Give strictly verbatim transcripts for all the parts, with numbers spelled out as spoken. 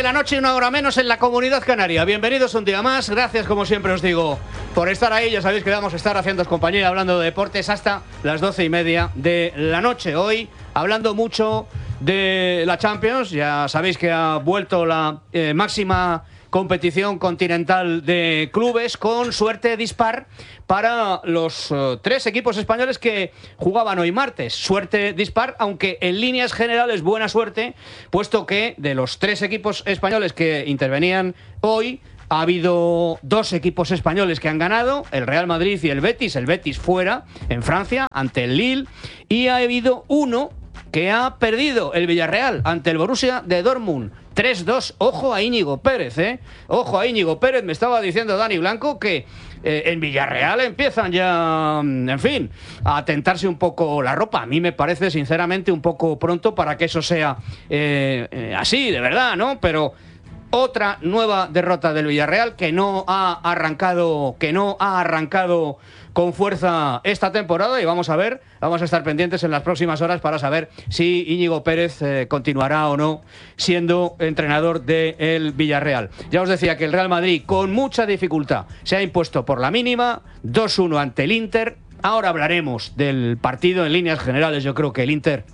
de la noche y una hora menos en la Comunidad Canaria. Bienvenidos un día más. Gracias, como siempre os digo, por estar ahí. Ya sabéis que vamos a estar haciéndoos compañía hablando de deportes hasta las doce y media de la noche. Hoy hablando mucho de la Champions. Ya sabéis que ha vuelto la eh, máxima competición continental de clubes, con suerte dispar para los uh, tres equipos españoles que jugaban hoy martes. Suerte dispar, aunque en líneas generales buena suerte, puesto que de los tres equipos españoles que intervenían hoy, ha habido dos equipos españoles que han ganado, el Real Madrid y el Betis. El Betis fuera, en Francia, ante el Lille, y ha habido uno que ha perdido, el Villarreal, ante el Borussia de Dortmund. tres dos, ojo a Íñigo Pérez, ¿eh? Ojo a Íñigo Pérez, me estaba diciendo Dani Blanco que eh, en Villarreal empiezan ya, en fin, a tentarse un poco la ropa. A mí me parece, sinceramente, un poco pronto para que eso sea eh, eh, así, de verdad, ¿no? Pero otra nueva derrota del Villarreal que no ha arrancado, que no ha arrancado con fuerza esta temporada, y vamos a ver, vamos a estar pendientes en las próximas horas para saber si Íñigo Pérez eh, continuará o no siendo entrenador del Villarreal. Ya os decía que el Real Madrid, con mucha dificultad, se ha impuesto por la mínima, dos uno ante el Inter. Ahora hablaremos del partido en líneas generales. Yo creo que el Inter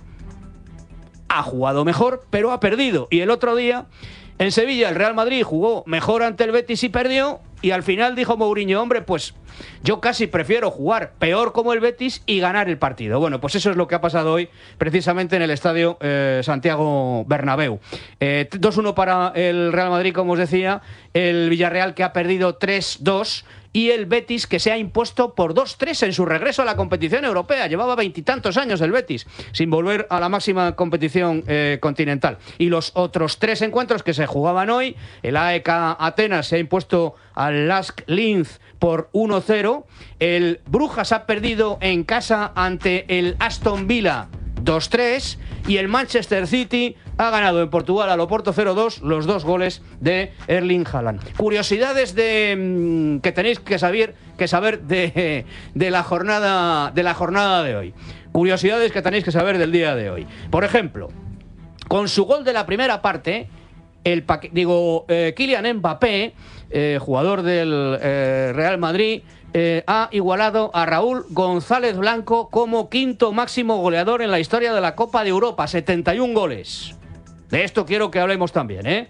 ha jugado mejor, pero ha perdido. Y el otro día, en Sevilla, el Real Madrid jugó mejor ante el Betis y perdió, y al final dijo Mourinho, hombre, pues yo casi prefiero jugar peor como el Betis y ganar el partido. Bueno, pues eso es lo que ha pasado hoy, precisamente en el estadio eh, Santiago Bernabéu. Eh, dos uno para el Real Madrid, como os decía, el Villarreal que ha perdido tres dos, y el Betis que se ha impuesto por dos tres en su regreso a la competición europea. Llevaba veintitantos años el Betis sin volver a la máxima competición eh, continental. Y los otros tres encuentros que se jugaban hoy, el A E K Atenas se ha impuesto al Lask Linz por uno cero, el Brujas ha perdido en casa ante el Aston Villa dos tres, y el Manchester City ha ganado en Portugal al Oporto cero dos, los dos goles de Erling Haaland. Curiosidades de mmm, que tenéis que saber, que saber de, de, la jornada, de la jornada de hoy. Curiosidades que tenéis que saber del día de hoy. Por ejemplo, con su gol de la primera parte, el digo eh, Kylian Mbappé, eh, jugador del eh, Real Madrid, Eh, ha igualado a Raúl González Blanco como quinto máximo goleador en la historia de la Copa de Europa, setenta y un goles. De esto quiero que hablemos también, ¿eh?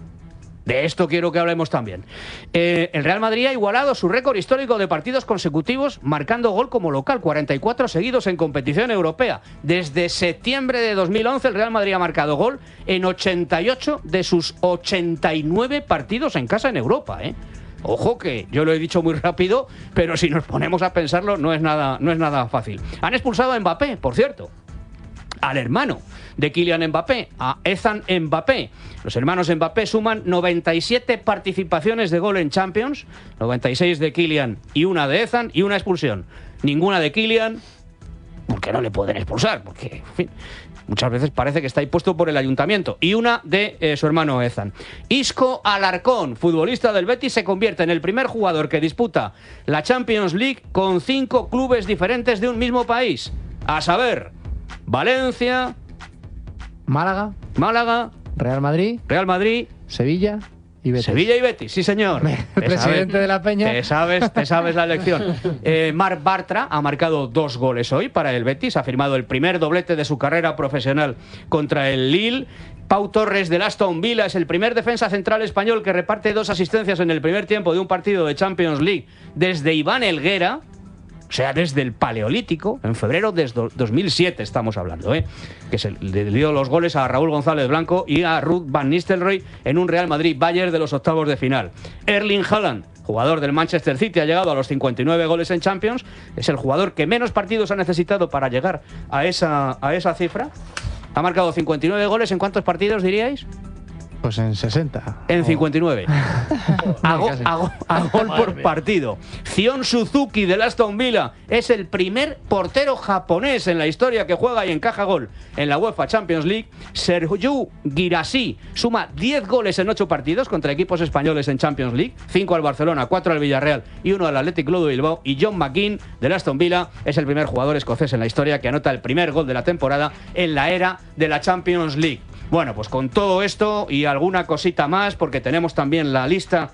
De esto quiero que hablemos también. Eh, el Real Madrid ha igualado su récord histórico de partidos consecutivos marcando gol como local, cuarenta y cuatro seguidos en competición europea. Desde septiembre de dos mil once el Real Madrid ha marcado gol en ochenta y ocho de sus ochenta y nueve partidos en casa en Europa, ¿eh? Ojo que yo lo he dicho muy rápido, pero si nos ponemos a pensarlo no es nada, no es nada fácil. Han expulsado a Mbappé, por cierto, al hermano de Kylian Mbappé, a Ethan Mbappé. Los hermanos Mbappé suman noventa y siete participaciones de gol en Champions, noventa y seis de Kylian y una de Ethan, y una expulsión. Ninguna de Kylian, porque no le pueden expulsar, porque, en fin, muchas veces parece que está impuesto por el ayuntamiento. Y una de eh, su hermano Ethan. Isco Alarcón, futbolista del Betis, se convierte en el primer jugador que disputa la Champions League con cinco clubes diferentes de un mismo país. A saber, Valencia, Málaga, Málaga, Real Madrid, Real Madrid, Sevilla y Betis. Sevilla y Betis, sí señor. El presidente sabes, de la Peña. Te sabes, te sabes la elección. Eh, Marc Bartra ha marcado dos goles hoy para el Betis, ha firmado el primer doblete de su carrera profesional contra el Lille. Pau Torres del Aston Villa es el primer defensa central español que reparte dos asistencias en el primer tiempo de un partido de Champions League desde Iván Helguera. O sea, desde el Paleolítico, en febrero de dos mil siete estamos hablando, ¿eh? Que se le dio los goles a Raúl González Blanco y a Ruud van Nistelrooy en un Real Madrid-Bayern de los octavos de final. Erling Haaland, jugador del Manchester City, ha llegado a los cincuenta y nueve goles en Champions. Es el jugador que menos partidos ha necesitado para llegar a esa, a esa cifra. Ha marcado cincuenta y nueve goles. ¿En cuántos partidos diríais? Pues en sesenta. En cincuenta y nueve. a, go, a, go, a gol por partido. Zion Suzuki del Aston Villa es el primer portero japonés en la historia que juega y encaja gol en la UEFA Champions League. Sergio Guirassy suma diez goles en ocho partidos contra equipos españoles en Champions League. cinco al Barcelona, cuatro al Villarreal y uno al Athletic Club de Bilbao. Y John McGinn del Aston Villa es el primer jugador escocés en la historia que anota el primer gol de la temporada en la era de la Champions League. Bueno, pues con todo esto y alguna cosita más, porque tenemos también la lista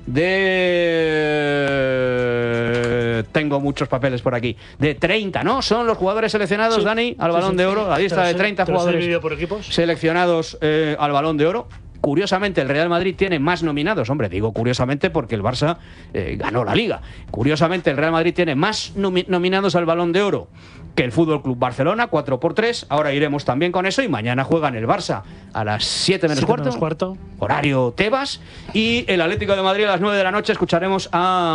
de... Tengo muchos papeles por aquí. De treinta, ¿no? Son los jugadores seleccionados, sí, Dani, al Balón sí, sí, de Oro. La lista de treinta jugadores por equipos seleccionados eh, al Balón de Oro. Curiosamente, el Real Madrid tiene más nominados. Hombre, digo curiosamente porque el Barça eh, ganó la Liga. Curiosamente, el Real Madrid tiene más nomi nominados al Balón de Oro que el Fútbol Club Barcelona, cuatro por tres. Ahora iremos también con eso y mañana juegan el Barça a las siete menos cuarto, cuarto, horario Tebas, y el Atlético de Madrid a las nueve de la noche. Escucharemos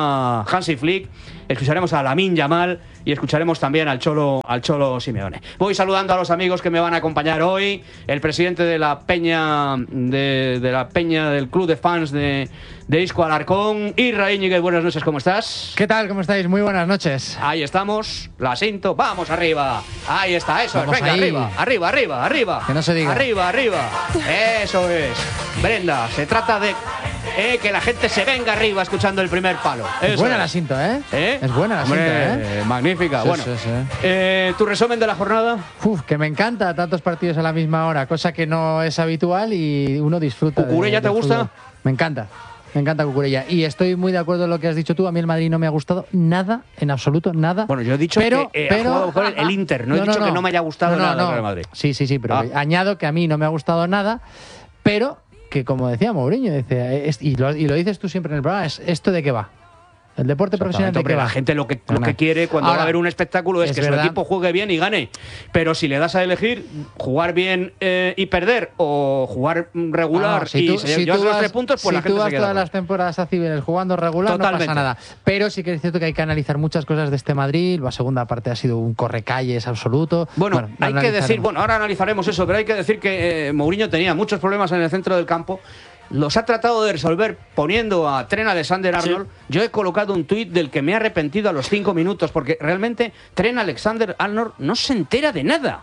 a Hansi Flick, escucharemos a Lamine Yamal y escucharemos también al Cholo, al Cholo Simeone. Voy saludando a los amigos que me van a acompañar hoy. El presidente de la Peña de, de la Peña del Club de Fans de, de Isco Alarcón, Isra Íñiguez. Buenas noches, ¿cómo estás? ¿Qué tal? ¿Cómo estáis? Muy buenas noches. Ahí estamos, la cinto, vamos arriba. Ahí está, eso es, venga, ahí. arriba, arriba, arriba, arriba. Que no se diga. Arriba, arriba. Eso es. Brenda, se trata de eh, que la gente se venga arriba escuchando el primer palo. Eso es buena es. la cinta, ¿eh? ¿Eh? Es buena la Hombre, cinta, ¿eh? Magnífica. Sí, bueno, sí, sí. Eh, ¿tu resumen de la jornada? Uf, que me encanta tantos partidos a la misma hora, cosa que no es habitual y uno disfruta. ¿Cucurella te gusta? Fútbol. Me encanta. Me encanta Cucurella. Y estoy muy de acuerdo en lo que has dicho tú. A mí el Madrid no me ha gustado nada, en absoluto, nada. Bueno, yo he dicho pero, que eh, pero, ha jugado el, el Inter. No, no he dicho no, no. que no me haya gustado no, no, nada no. el Real Madrid. Sí, sí, sí, pero ah. añado que a mí no me ha gustado nada, pero que como decía Mourinho, dice, es, y, lo, y lo dices tú siempre en el programa, es ¿esto de qué va? El deporte profesional de hombre, qué va. La gente lo que, lo que quiere cuando Ahora, va a haber un espectáculo es, es que verdad. su equipo juegue bien y gane. Pero si le das a elegir jugar bien eh, y perder o jugar regular ah, no, si y tú, se si llevas los vas, tres puntos, pues si la gente tú vas se queda todas mal. las temporadas a Cibeles jugando regular, Totalmente. no pasa nada. Pero sí que es cierto que hay que analizar muchas cosas de este Madrid. La segunda parte ha sido un correcalles absoluto. Bueno, bueno hay que decir, bueno, ahora analizaremos eso, pero hay que decir que eh, Mourinho tenía muchos problemas en el centro del campo. Los ha tratado de resolver poniendo a Trent Alexander-Arnold. Sí. Yo he colocado un tuit del que me he arrepentido a los cinco minutos, porque realmente Trent Alexander-Arnold no se entera de nada.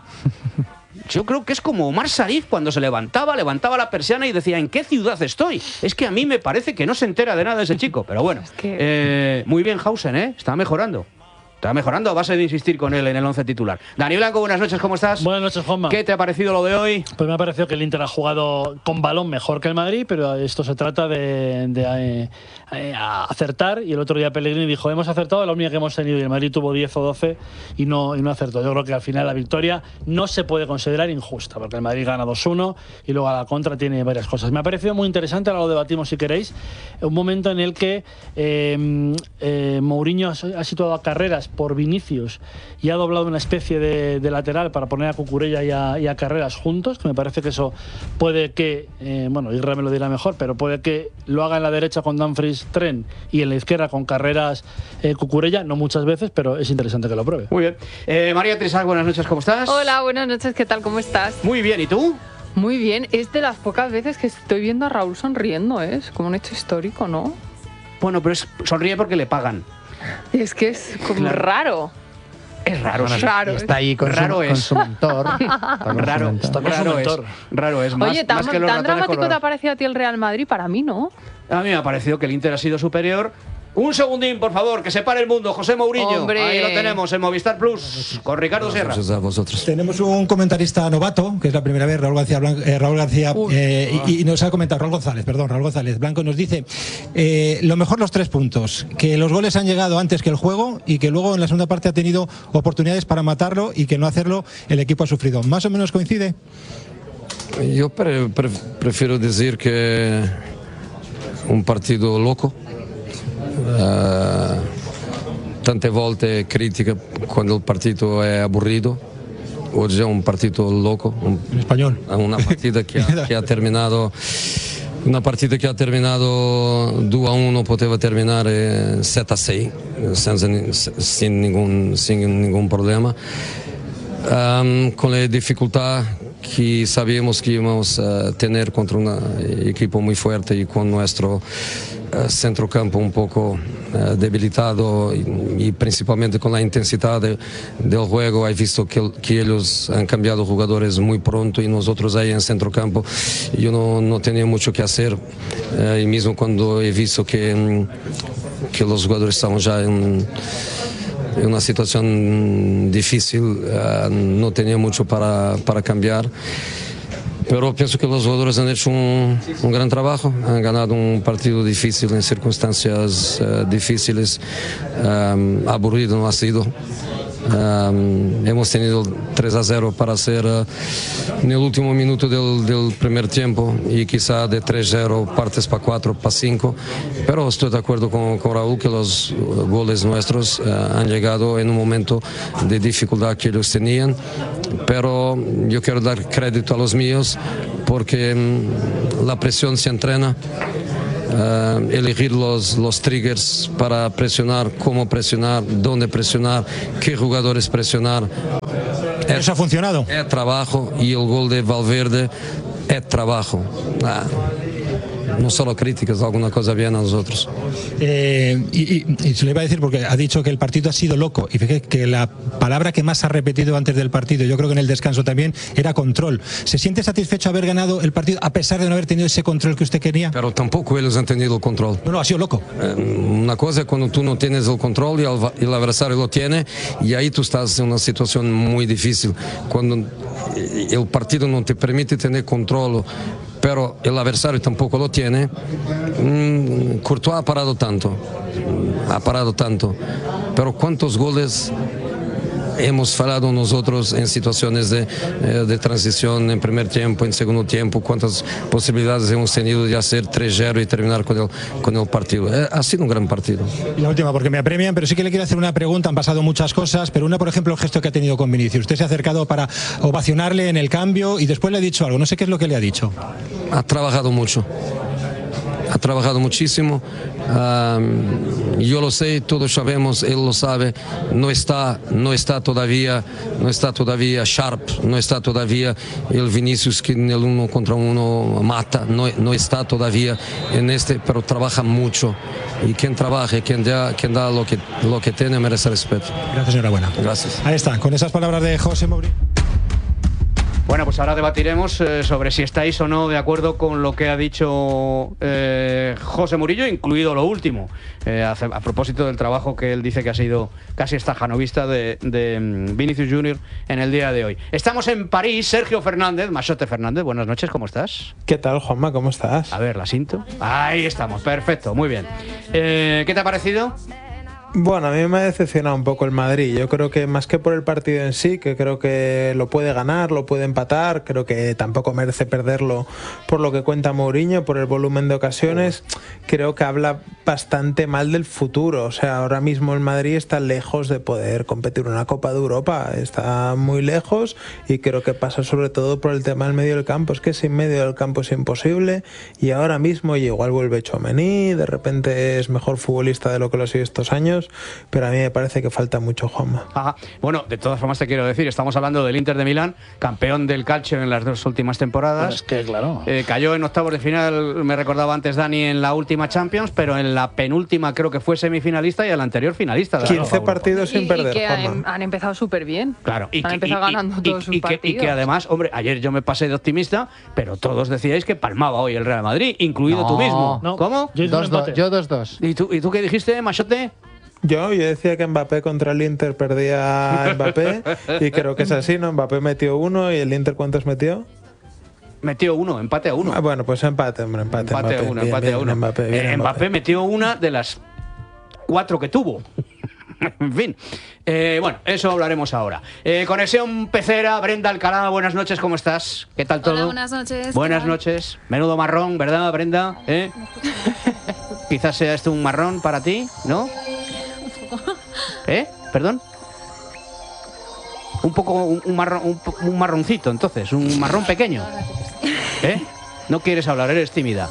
Yo creo que es como Omar Sharif cuando se levantaba, levantaba la persiana y decía, ¿en qué ciudad estoy? Es que a mí me parece que no se entera de nada ese chico. Pero bueno, es que... eh, muy bien Hausen, ¿eh? Está mejorando. Está mejorando a base de insistir con él en el once titular. Dani Blanco, buenas noches, ¿cómo estás? Buenas noches, Juanma. ¿Qué te ha parecido lo de hoy? Pues me ha parecido que el Inter ha jugado con balón mejor que el Madrid, pero esto se trata de, de eh, eh, acertar. Y el otro día Pellegrini dijo, hemos acertado la única que hemos tenido, y el Madrid tuvo diez o doce y no, y no acertó. Yo creo que al final la victoria no se puede considerar injusta, porque el Madrid gana dos uno y luego a la contra tiene varias cosas. Me ha parecido muy interesante, ahora lo debatimos si queréis, un momento en el que eh, eh, Mourinho ha situado a Carreras por Vinicius y ha doblado una especie de, de lateral para poner a Cucurella y a, y a Carreras juntos, que me parece que eso puede que, eh, bueno, Isra me lo dirá mejor, pero puede que lo haga en la derecha con Dumfries, Trent, y en la izquierda con Carreras, eh, Cucurella, no muchas veces, pero es interesante que lo pruebe. Muy bien. Eh, María Trisac, buenas noches, ¿cómo estás? Hola, buenas noches, ¿qué tal? ¿Cómo estás? Muy bien, ¿y tú? Muy bien, es de las pocas veces que estoy viendo a Raúl sonriendo, ¿eh? Es como un hecho histórico, ¿no? Bueno, pero es, sonríe porque le pagan. Es que es como claro. raro. Es raro, bueno, sí. raro. Está ahí con, raro su, es. con su mentor. Raro, está con raro su mentor. Es. Raro es. Más, Oye, tan, más que los tan dramático colorados. te ha parecido a ti el Real Madrid, para mí, ¿no? A mí me ha parecido que el Inter ha sido superior. Un segundín, por favor, que se pare el mundo. José Mourinho. Hombre. Ahí lo tenemos en Movistar Plus con Ricardo Sierra. A vosotros. Tenemos un comentarista novato, que es la primera vez, Raúl García, Blanco, eh, Raúl García eh, y, y nos ha comentado, Raúl González, perdón, Raúl González Blanco nos dice eh, lo mejor los tres puntos, que los goles han llegado antes que el juego y que luego en la segunda parte ha tenido oportunidades para matarlo y que no hacerlo el equipo ha sufrido. ¿Más o menos coincide? Yo pre pre prefiero decir que un partido loco. Uh, tante volte critica quando il partito è aburrido. Oggi è un partito loco, un, in spagnolo. Una partita che ha, che ha terminato una partita che ha terminato due a uno, poteva terminare sette a sei senza sin ningún, sin ningún problema, um, con le difficoltà que sabíamos que íbamos a tener contra un equipo muy fuerte y con nuestro uh, centrocampo un poco uh, debilitado y, y principalmente con la intensidad de, del juego. He visto que, que ellos han cambiado jugadores muy pronto y nosotros ahí en centrocampo yo no, no tenía mucho que hacer, uh, y mismo cuando he visto que, um, que los jugadores estaban ya en en una situación difícil, uh, no tenía mucho para, para cambiar. pero pienso que los jugadores han hecho un, un gran trabajo, han ganado un partido difícil en circunstancias uh, difíciles, um, aburrido no ha sido. Um, hemos tenido tres a cero para hacer uh, en el último minuto del, del primer tiempo y quizá de tres a cero partes para cuatro, para cinco, pero estoy de acuerdo con, con Raúl que los goles nuestros uh, han llegado en un momento de dificultad que ellos tenían, pero yo quiero dar crédito a los míos porque um, la presión se entrena. Uh, elegir los, los triggers para presionar, cómo presionar, dónde presionar, qué jugadores presionar. ¿Eso es, ha funcionado? Es trabajo y el gol de Valverde es trabajo. Ah, no solo críticas, alguna cosa bien a nosotros. Eh, y, y, y se le iba a decir porque ha dicho que el partido ha sido loco y fíjate que la palabra que más ha repetido antes del partido, yo creo que en el descanso también, era control. ¿Se siente satisfecho haber ganado el partido a pesar de no haber tenido ese control que usted quería? Pero tampoco ellos han tenido el control. No, no, ha sido loco. Eh, una cosa es cuando tú no tienes el control y el, el adversario lo tiene y ahí tú estás en una situación muy difícil. Cuando el partido no te permite tener control, pero el adversario tampoco lo tiene. Mm, Courtois ha parado tanto, ha parado tanto, pero ¿cuántos goles hemos fallado nosotros en situaciones de, de transición en primer tiempo, en segundo tiempo? ¿Cuántas posibilidades hemos tenido de hacer tres cero y terminar con el, con el partido? Ha sido un gran partido. Y la última, porque me apremian, pero sí que le quiero hacer una pregunta. Han pasado muchas cosas, pero una, por ejemplo, el gesto que ha tenido con Vinicius. Usted se ha acercado para ovacionarle en el cambio y después le ha dicho algo. No sé qué es lo que le ha dicho. Ha trabajado mucho. Ha trabajado muchísimo, um, yo lo sé, todos sabemos, él lo sabe, no está, no está todavía, no está todavía sharp, no está todavía el Vinicius que en el uno contra uno mata, no, no está todavía en este, pero trabaja mucho y quien trabaja, quien da, quien da lo que, lo que tiene merece respeto. Gracias, enhorabuena. Gracias. Ahí está, con esas palabras de José Mourinho. Bueno, pues ahora debatiremos eh, sobre si estáis o no de acuerdo con lo que ha dicho eh, José Mourinho, incluido lo último, eh, a, a propósito del trabajo que él dice que ha sido casi estajanovista de, de um, Vinicius Junior en el día de hoy. Estamos en París, Sergio Fernández, Machote Fernández, buenas noches, ¿cómo estás? ¿Qué tal, Juanma? ¿Cómo estás? A ver, la cinto. Ahí estamos, perfecto, muy bien. Eh, ¿Qué te ha parecido? Bueno, a mí me ha decepcionado un poco el Madrid. Yo creo que más que por el partido en sí, que creo que lo puede ganar, lo puede empatar, creo que tampoco merece perderlo por lo que cuenta Mourinho, por el volumen de ocasiones, creo que habla bastante mal del futuro. O sea, ahora mismo el Madrid está lejos de poder competir una Copa de Europa, está muy lejos y creo que pasa sobre todo por el tema del medio del campo. Es que sin medio del campo es imposible y ahora mismo y igual vuelve Tchouaméni, de repente es mejor futbolista de lo que lo ha sido estos años, pero a mí me parece que falta mucho, Juanma. Ajá. Bueno, de todas formas te quiero decir, estamos hablando del Inter de Milán, campeón del calcio en las dos últimas temporadas. Pues es que, claro. Eh, cayó en octavos de final, me recordaba antes Dani, en la última Champions, pero en la penúltima creo que fue semifinalista y el anterior finalista. quince partidos sin y, perder, y que Juanma. han, han empezado súper bien. Claro. Y han que, empezado y, ganando y, todos y, sus y que, partidos. y que además, hombre, ayer yo me pasé de optimista, pero todos decíais que palmaba hoy el Real Madrid, incluido No, tú mismo. no. ¿Cómo? Yo hice un dos, dos, empate. yo dos dos. ¿Y tú, ¿Y tú qué dijiste, Machote? Yo, yo decía que Mbappé contra el Inter perdía a Mbappé y creo que es así, ¿no? Mbappé metió uno y el Inter ¿cuántos metió? Metió uno, empate a uno. Ah, bueno, pues empate, hombre, empate. Empate Mbappé. a uno, Bien, empate bien, a uno. Mbappé, bien, Eh, Mbappé Mbappé. metió una de las cuatro que tuvo. En fin. Eh, bueno, eso hablaremos ahora. Eh, conexión Pecera, Brenda Alcalá, buenas noches, ¿cómo estás? ¿Qué tal todo? Hola, buenas noches. Buenas ¿qué tal? noches. Menudo marrón, ¿verdad, Brenda? ¿Eh? Quizás sea esto un marrón para ti, ¿no? ¿Eh? ¿Perdón? Un poco, un, un, marrón, un, un marroncito, entonces, un marrón pequeño. ¿Eh? No quieres hablar, eres tímida.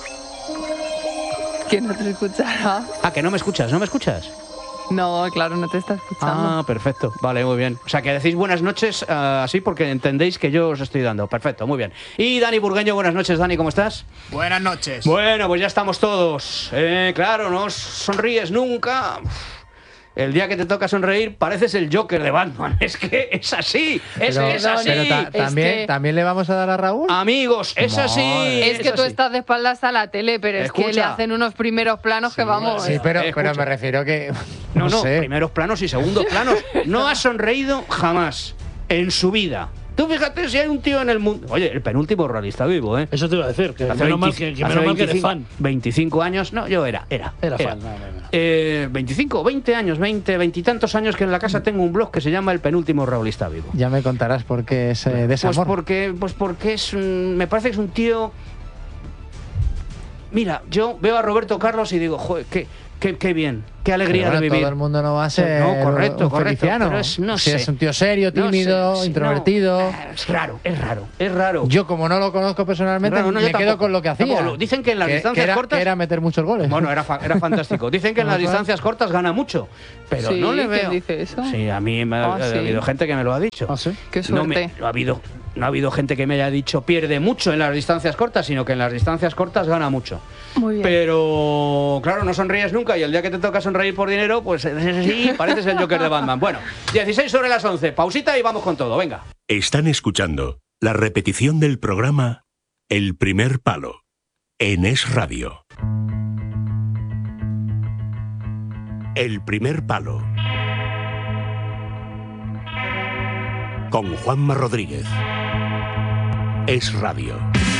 Que no te escuchará. Ah, que no me escuchas, ¿no me escuchas? No, claro, no te está escuchando. Ah, perfecto. Vale, muy bien. O sea, que decís buenas noches uh, así porque entendéis que yo os estoy dando. Perfecto, muy bien. Y Dani Burgueño, buenas noches, Dani, ¿cómo estás? Buenas noches. Bueno, pues ya estamos todos. Eh, claro, no sonríes nunca. El día que te toca sonreír pareces el Joker de Batman. Es que es así. Es, Pero, es así. pero ta- Es también, que- también le vamos a dar a Raúl. Amigos, es así. Es que tú así. estás de espaldas a la tele, pero es que Escucha. le hacen unos primeros planos que vamos. Sí, pero, Eh, pero escucha. me refiero que. No, no, sé. primeros planos y segundos planos. No ha sonreído jamás en su vida. Tú fíjate si hay un tío en el mundo. Oye, el penúltimo realista vivo, ¿eh? Eso te iba a decir, que Hace menos mal veinte que, que, menos mal que eres fan. veinticinco años, no, yo era, era. Era fan, no, no, no. Eh, veinticinco, veinte años, veinte, veinte y tantos años que en la casa tengo un blog que se llama El penúltimo realista vivo. Ya me contarás por qué es eh, desamor. Pues porque, pues porque es un, me parece que es un tío. Mira, yo veo a Roberto Carlos y digo, joder, qué, qué, qué bien, qué alegría Pero bueno, de vivir. Todo el mundo no va a ser No, correcto, un correcto, feliciano. pero es- no si sé. es un tío serio, tímido, No sé, sí, introvertido. no, es raro, es raro, es raro. Yo, como no lo conozco personalmente, Raro, no, yo me quedo tampoco, con lo que hacía. tampoco. Dicen que en las que, distancias que era, cortas- que era meter muchos goles. Bueno, era, fa- era fantástico. Dicen que en las Ajá. distancias cortas gana mucho, pero Sí, no le ¿quién veo. dice eso? Sí, a mí me ha, Ah, ha sí. habido gente que me lo ha dicho. ¿Ah, sí? Qué No, suerte. me- no ha habido, no ha habido gente que me haya dicho pierde mucho en las distancias cortas, sino que en las distancias cortas gana mucho. Muy bien. Pero, claro, no sonríes nunca y el día que te toca sonreír por dinero, pues ese sí, pareces el Joker de Batman. Bueno, dieciséis sobre las once, pausita y vamos con todo, venga. Están escuchando la repetición del programa El Primer Palo en Es Radio. El Primer Palo con Juanma Rodríguez. Es Radio.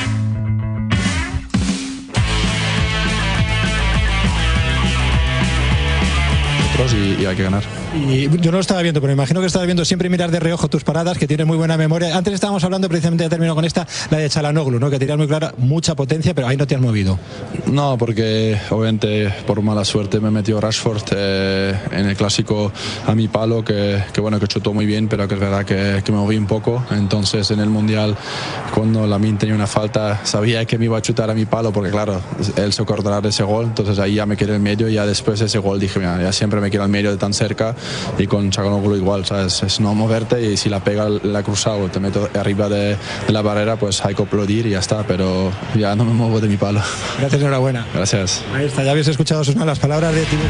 Y, y hay que ganar. Y yo no lo estaba viendo, pero me imagino que estabas viendo siempre mirar de reojo tus paradas, que tienes muy buena memoria. Antes estábamos hablando, precisamente ya termino con esta, la de Çalhanoğlu, ¿no? Que tenías muy clara, mucha potencia, pero ahí no te has movido. No, porque obviamente por mala suerte me metió Rashford eh, en el clásico a mi palo, que, que bueno, que chutó muy bien, pero que es verdad que, que me moví un poco. Entonces en el Mundial, cuando Lamine tenía una falta, sabía que me iba a chutar a mi palo, porque claro, él se acordará de ese gol, entonces ahí ya me quedé en medio y ya después de ese gol dije, mira, ya siempre me quedo en medio de tan cerca. Y con Çalhanoğlu igual, ¿sabes? Es no moverte y si la pega la cruzado o te meto arriba de, de la barrera, pues hay que aplaudir y ya está, pero ya no me muevo de mi palo. Gracias, enhorabuena. Gracias. Ahí está, ya habéis escuchado sus malas palabras de Tibet.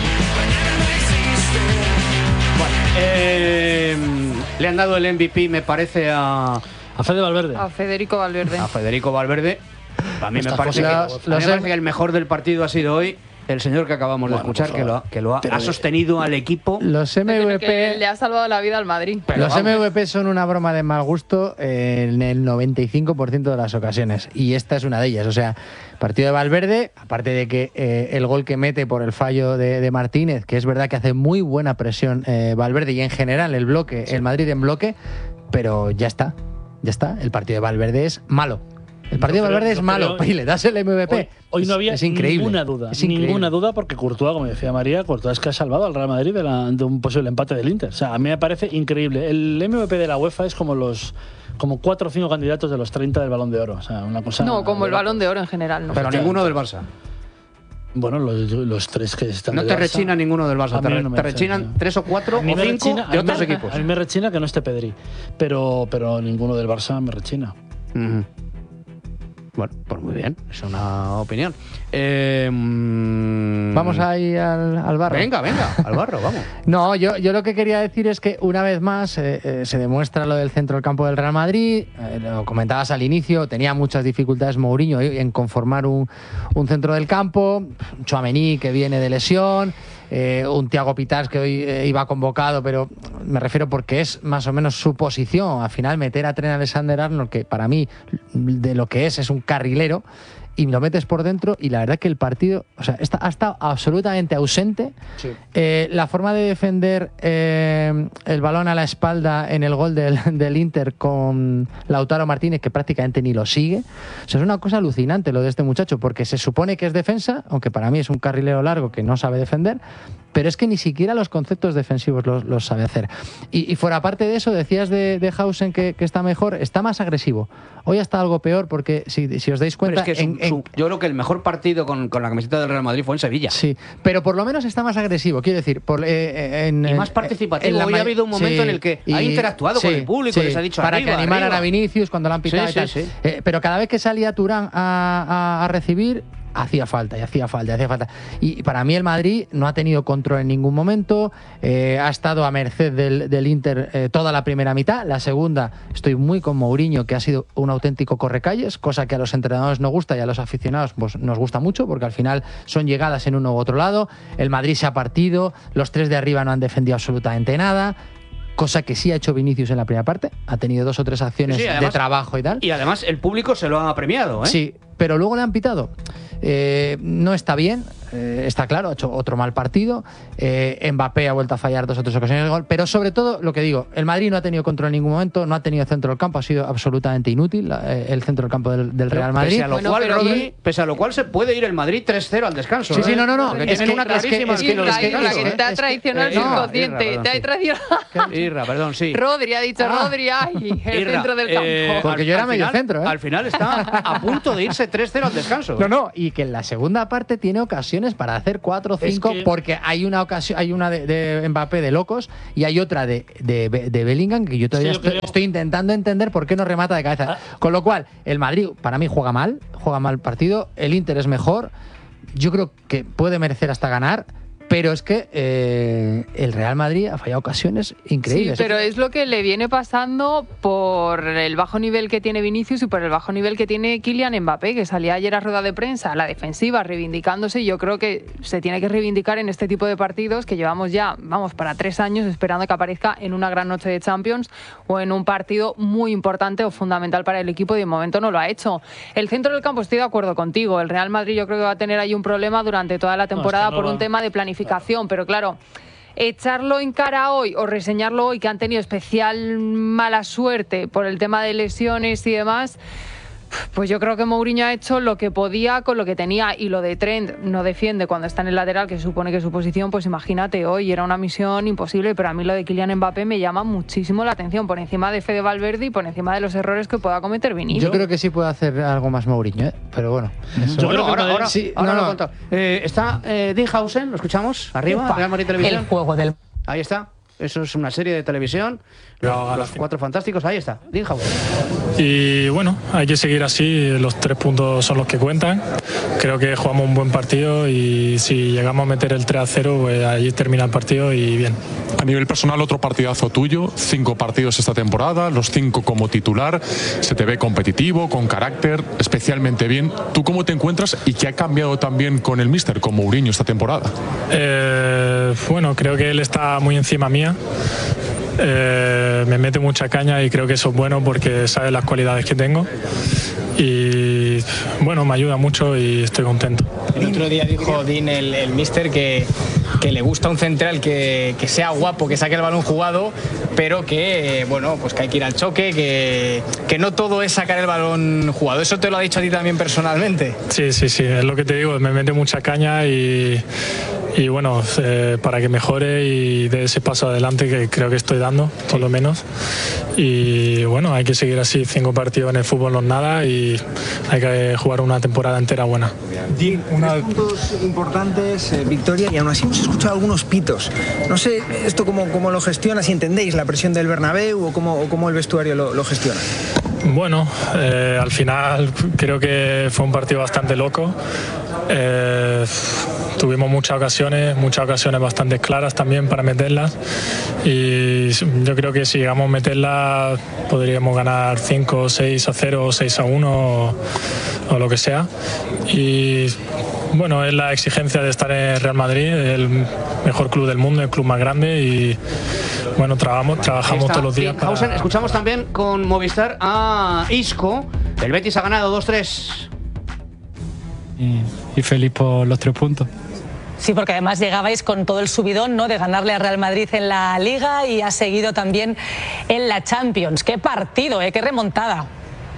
Eh, le han dado el M V P, me parece, a, A Fede Valverde. A Federico Valverde. a Federico Valverde. A mí me Estas parece, que, cosas- a mí los me parece que el mejor del partido ha sido hoy el señor que acabamos de Bueno, escuchar, por que lo, favor. ha, que lo ha, Pero ha de- sostenido al equipo. Los Que M V le ha P, salvado la vida al Madrid. Pero los vamos. M V P son una broma de mal gusto en el noventa y cinco por ciento de las ocasiones. Y esta es una de ellas. O sea, partido de Valverde, aparte de que eh, el gol que mete por el fallo de, de Martínez, que es verdad que hace muy buena presión eh, Valverde y en general el bloque, el Madrid en bloque, pero ya está, ya está. El partido de Valverde es malo. El partido Yo de creo- Valverde es yo malo creo- y le das el M V P. Hoy, hoy no había es, es increíble. ninguna duda, Es increíble. ninguna duda, porque Courtois, como decía María, Courtois es que ha salvado al Real Madrid de, la- de un posible empate del Inter. O sea, a mí me parece increíble. El M V P de la UEFA es como los como cuatro o cinco candidatos de los treinta del Balón de Oro. O sea, una cosa. No, como el de- Balón de Oro en general. No. Pero ninguno del Barça. Bueno, los, los tres que están. No del te Barça, rechina ninguno del Barça, a te, mí re- no me te rechina. rechinan tres o cuatro A mí o me cinco rechina- a de mí me- otros equipos. A mí me rechina que no esté Pedri, pero, pero ninguno del Barça me rechina. Ujú. Bueno, pues muy bien, es una opinión. Eh, mm, Vamos ahí al, al barro. Venga, venga, al barro, vamos. No, yo, yo lo que quería decir es que una vez más eh, eh, se demuestra lo del centro del campo del Real Madrid. Eh, lo comentabas al inicio, tenía muchas dificultades Mourinho eh, en conformar un, un centro del campo. Tchouaméni, que viene de lesión. Eh, un Thiago Pitars que hoy eh, iba convocado, pero me refiero porque es más o menos su posición. Al final meter a Trent Alexander-Arnold, que para mí de lo que es es un carrilero, y lo metes por dentro y la verdad que el partido, o sea, está, ha estado absolutamente ausente. Sí. Eh, la forma de defender eh, el balón a la espalda en el gol del, del Inter con Lautaro Martínez, que prácticamente ni lo sigue. O sea, es una cosa alucinante lo de este muchacho, porque se supone que es defensa, aunque para mí es un carrilero largo que no sabe defender, pero es que ni siquiera los conceptos defensivos los, los sabe hacer. Y, y fuera parte de eso, decías de, de Hausen que, que está mejor, está más agresivo. Hoy está algo peor porque, si, si os dais Pero cuenta... es que su- en- en- su- yo creo que el mejor partido con, con la camiseta del Real Madrid fue en Sevilla. Sí, pero por lo menos está más agresivo, quiero decir. Por, eh, en, Y en- más participativo. en la Hoy ha ma- habido un momento en el que ha interactuado con el público, les ha dicho para arriba, que animaran arriba. a Vinicius cuando lo han pitado Sí, y tal. sí, sí. Eh, pero cada vez que salía Turán a, a- a recibir, hacía falta, y hacía falta, y hacía falta. Y para mí el Madrid no ha tenido control en ningún momento, eh, ha estado a merced del, del Inter eh, toda la primera mitad. La segunda, estoy muy con Mourinho, que ha sido un auténtico correcalles, cosa que a los entrenadores nos gusta y a los aficionados pues, nos gusta mucho, porque al final son llegadas en uno u otro lado. El Madrid se ha partido, los tres de arriba no han defendido absolutamente nada. cosa que sí ha hecho Vinicius en la primera parte. Ha tenido dos o tres acciones sí, además, de trabajo y tal. Y además el público se lo ha premiado, ¿eh? Sí, pero luego le han pitado. Eh, no está bien, eh, está claro, ha hecho otro mal partido. Eh, Mbappé ha vuelto a fallar dos o tres ocasiones de gol, pero sobre todo, lo que digo, el Madrid no ha tenido control en ningún momento, no ha tenido centro del campo, ha sido absolutamente inútil eh, el centro del campo del, del Real Madrid. Pese a, lo Bueno, cual, pero Rodri, y- pese a lo cual se puede ir el Madrid tres cero al descanso. Sí, sí, ¿eh? no, no, no, Porque es tienen que- una es que- clarísima es que- en los Irra, Irra, descansos, que ¿eh? te ha Es que- traicionado el eh, Irra, subconsciente, Irra, te ha sí. traicionado. Irra, perdón, sí. Rodri ha dicho Ah. Rodri, ay, el Irra, centro del eh, campo. Porque yo era al medio final- centro, ¿eh? Al final está a punto de irse tres cero al descanso. No, no, y que en la segunda parte tiene ocasiones para hacer cuatro o cinco, que- porque hay una ocasión, hay una de, de Mbappé de locos y hay otra de, de, de Bellingham que yo todavía Sí, yo estoy, creo- estoy intentando entender por qué no remata de cabeza. Con lo cual, el Madrid para mí juega mal, juega mal partido, el Inter es mejor, yo creo que puede merecer hasta ganar. Pero es que eh, el Real Madrid ha fallado ocasiones increíbles. Sí, pero es lo que le viene pasando por el bajo nivel que tiene Vinicius y por el bajo nivel que tiene Kylian Mbappé, que salía ayer a rueda de prensa a la defensiva reivindicándose. Yo creo que se tiene que reivindicar en este tipo de partidos que llevamos ya, vamos, para tres años esperando que aparezca en una gran noche de Champions o en un partido muy importante o fundamental para el equipo y de momento no lo ha hecho. El centro del campo, estoy de acuerdo contigo. El Real Madrid yo creo que va a tener ahí un problema durante toda la temporada No, es que no por un va. tema de planificación, pero claro, echarlo en cara hoy o reseñarlo hoy que han tenido especial mala suerte por el tema de lesiones y demás, pues yo creo que Mourinho ha hecho lo que podía con lo que tenía. Y lo de Trent no defiende cuando está en el lateral, que se supone que es su posición, pues imagínate, hoy era una misión imposible. Pero a mí lo de Kylian Mbappé me llama muchísimo la atención, por encima de Fede Valverde y por encima de los errores que pueda cometer Vinicius. Yo creo que sí puede hacer algo más Mourinho, ¿eh? Pero bueno. eso- Yo Bueno, creo que ahora, el Madrid- ahora, sí, ahora no, lo no. contamos. Eh, está eh, Dinhausen, lo escuchamos, arriba, Real Madrid Televisión. El juego del... Ahí está. Eso es una serie de televisión. Los, los cuatro fantásticos, ahí está. Dinhausen. Y bueno, hay que seguir así, los tres puntos son los que cuentan. Creo que jugamos un buen partido y si llegamos a meter el tres a cero, pues allí termina el partido y bien. A nivel personal, otro partidazo tuyo, cinco partidos esta temporada, los cinco como titular, se te ve competitivo, con carácter, especialmente bien. ¿Tú cómo te encuentras y qué ha cambiado también con el míster, con Mourinho esta temporada? Eh, bueno, creo que él está muy encima mía. Eh, me mete mucha caña y creo que eso es bueno porque sabe las cualidades que tengo. Y bueno, me ayuda mucho y estoy contento. El otro día dijo Dean, el, el míster, que, que le gusta un central que, que sea guapo, que saque el balón jugado, pero que, eh, bueno, pues que hay que ir al choque, que, que no todo es sacar el balón jugado. ¿Eso te lo ha dicho a ti también personalmente? Sí, sí, sí, es lo que te digo, me mete mucha caña y, y bueno, eh, para que mejore y dé ese paso adelante que creo que estoy dando, por lo menos. Y bueno, hay que seguir así, cinco partidos en el fútbol no es nada y hay que jugar una temporada entera buena. Una... Tres puntos importantes, eh, victoria, y aún así hemos escuchado algunos pitos. No sé esto cómo, cómo lo gestiona, si entendéis la presión del Bernabéu o cómo, o cómo el vestuario lo, lo gestiona. Bueno, eh, al final creo que fue un partido bastante loco. Eh, tuvimos muchas ocasiones, muchas ocasiones bastante claras también para meterlas y yo creo que si llegamos a meterlas podríamos ganar cinco, seis a cero, seis a uno o, o lo que sea. Y bueno, es la exigencia de estar en Real Madrid, el mejor club del mundo, el club más grande y bueno, trabajamos, trabajamos todos los días. Dinhausen. Para... Escuchamos también con Movistar a Isco. El Betis ha ganado dos tres. Y, y feliz por los tres puntos. Sí, porque además llegabais con todo el subidón, ¿no?, de ganarle a Real Madrid en la Liga y ha seguido también en la Champions. ¡Qué partido, eh! ¡Qué remontada!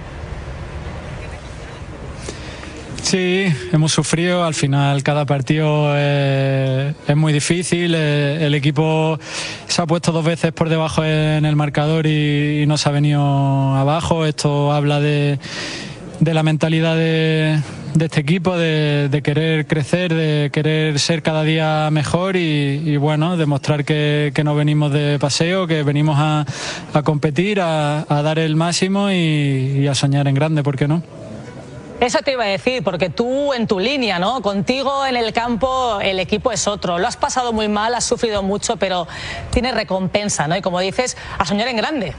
Sí, hemos sufrido, al final cada partido eh, es muy difícil, eh, el equipo se ha puesto dos veces por debajo en el marcador y, y no se ha venido abajo. Esto habla de, de la mentalidad de, de este equipo, de, de querer crecer, de querer ser cada día mejor y, y bueno, demostrar que, que no venimos de paseo, que venimos a, a competir, a, a dar el máximo y, y a soñar en grande, ¿por qué no? Eso te iba a decir, porque tú en tu línea, ¿no? Contigo en el campo el equipo es otro. Lo has pasado muy mal, has sufrido mucho, pero tiene recompensa, ¿no? Y como dices, a soñar en grande.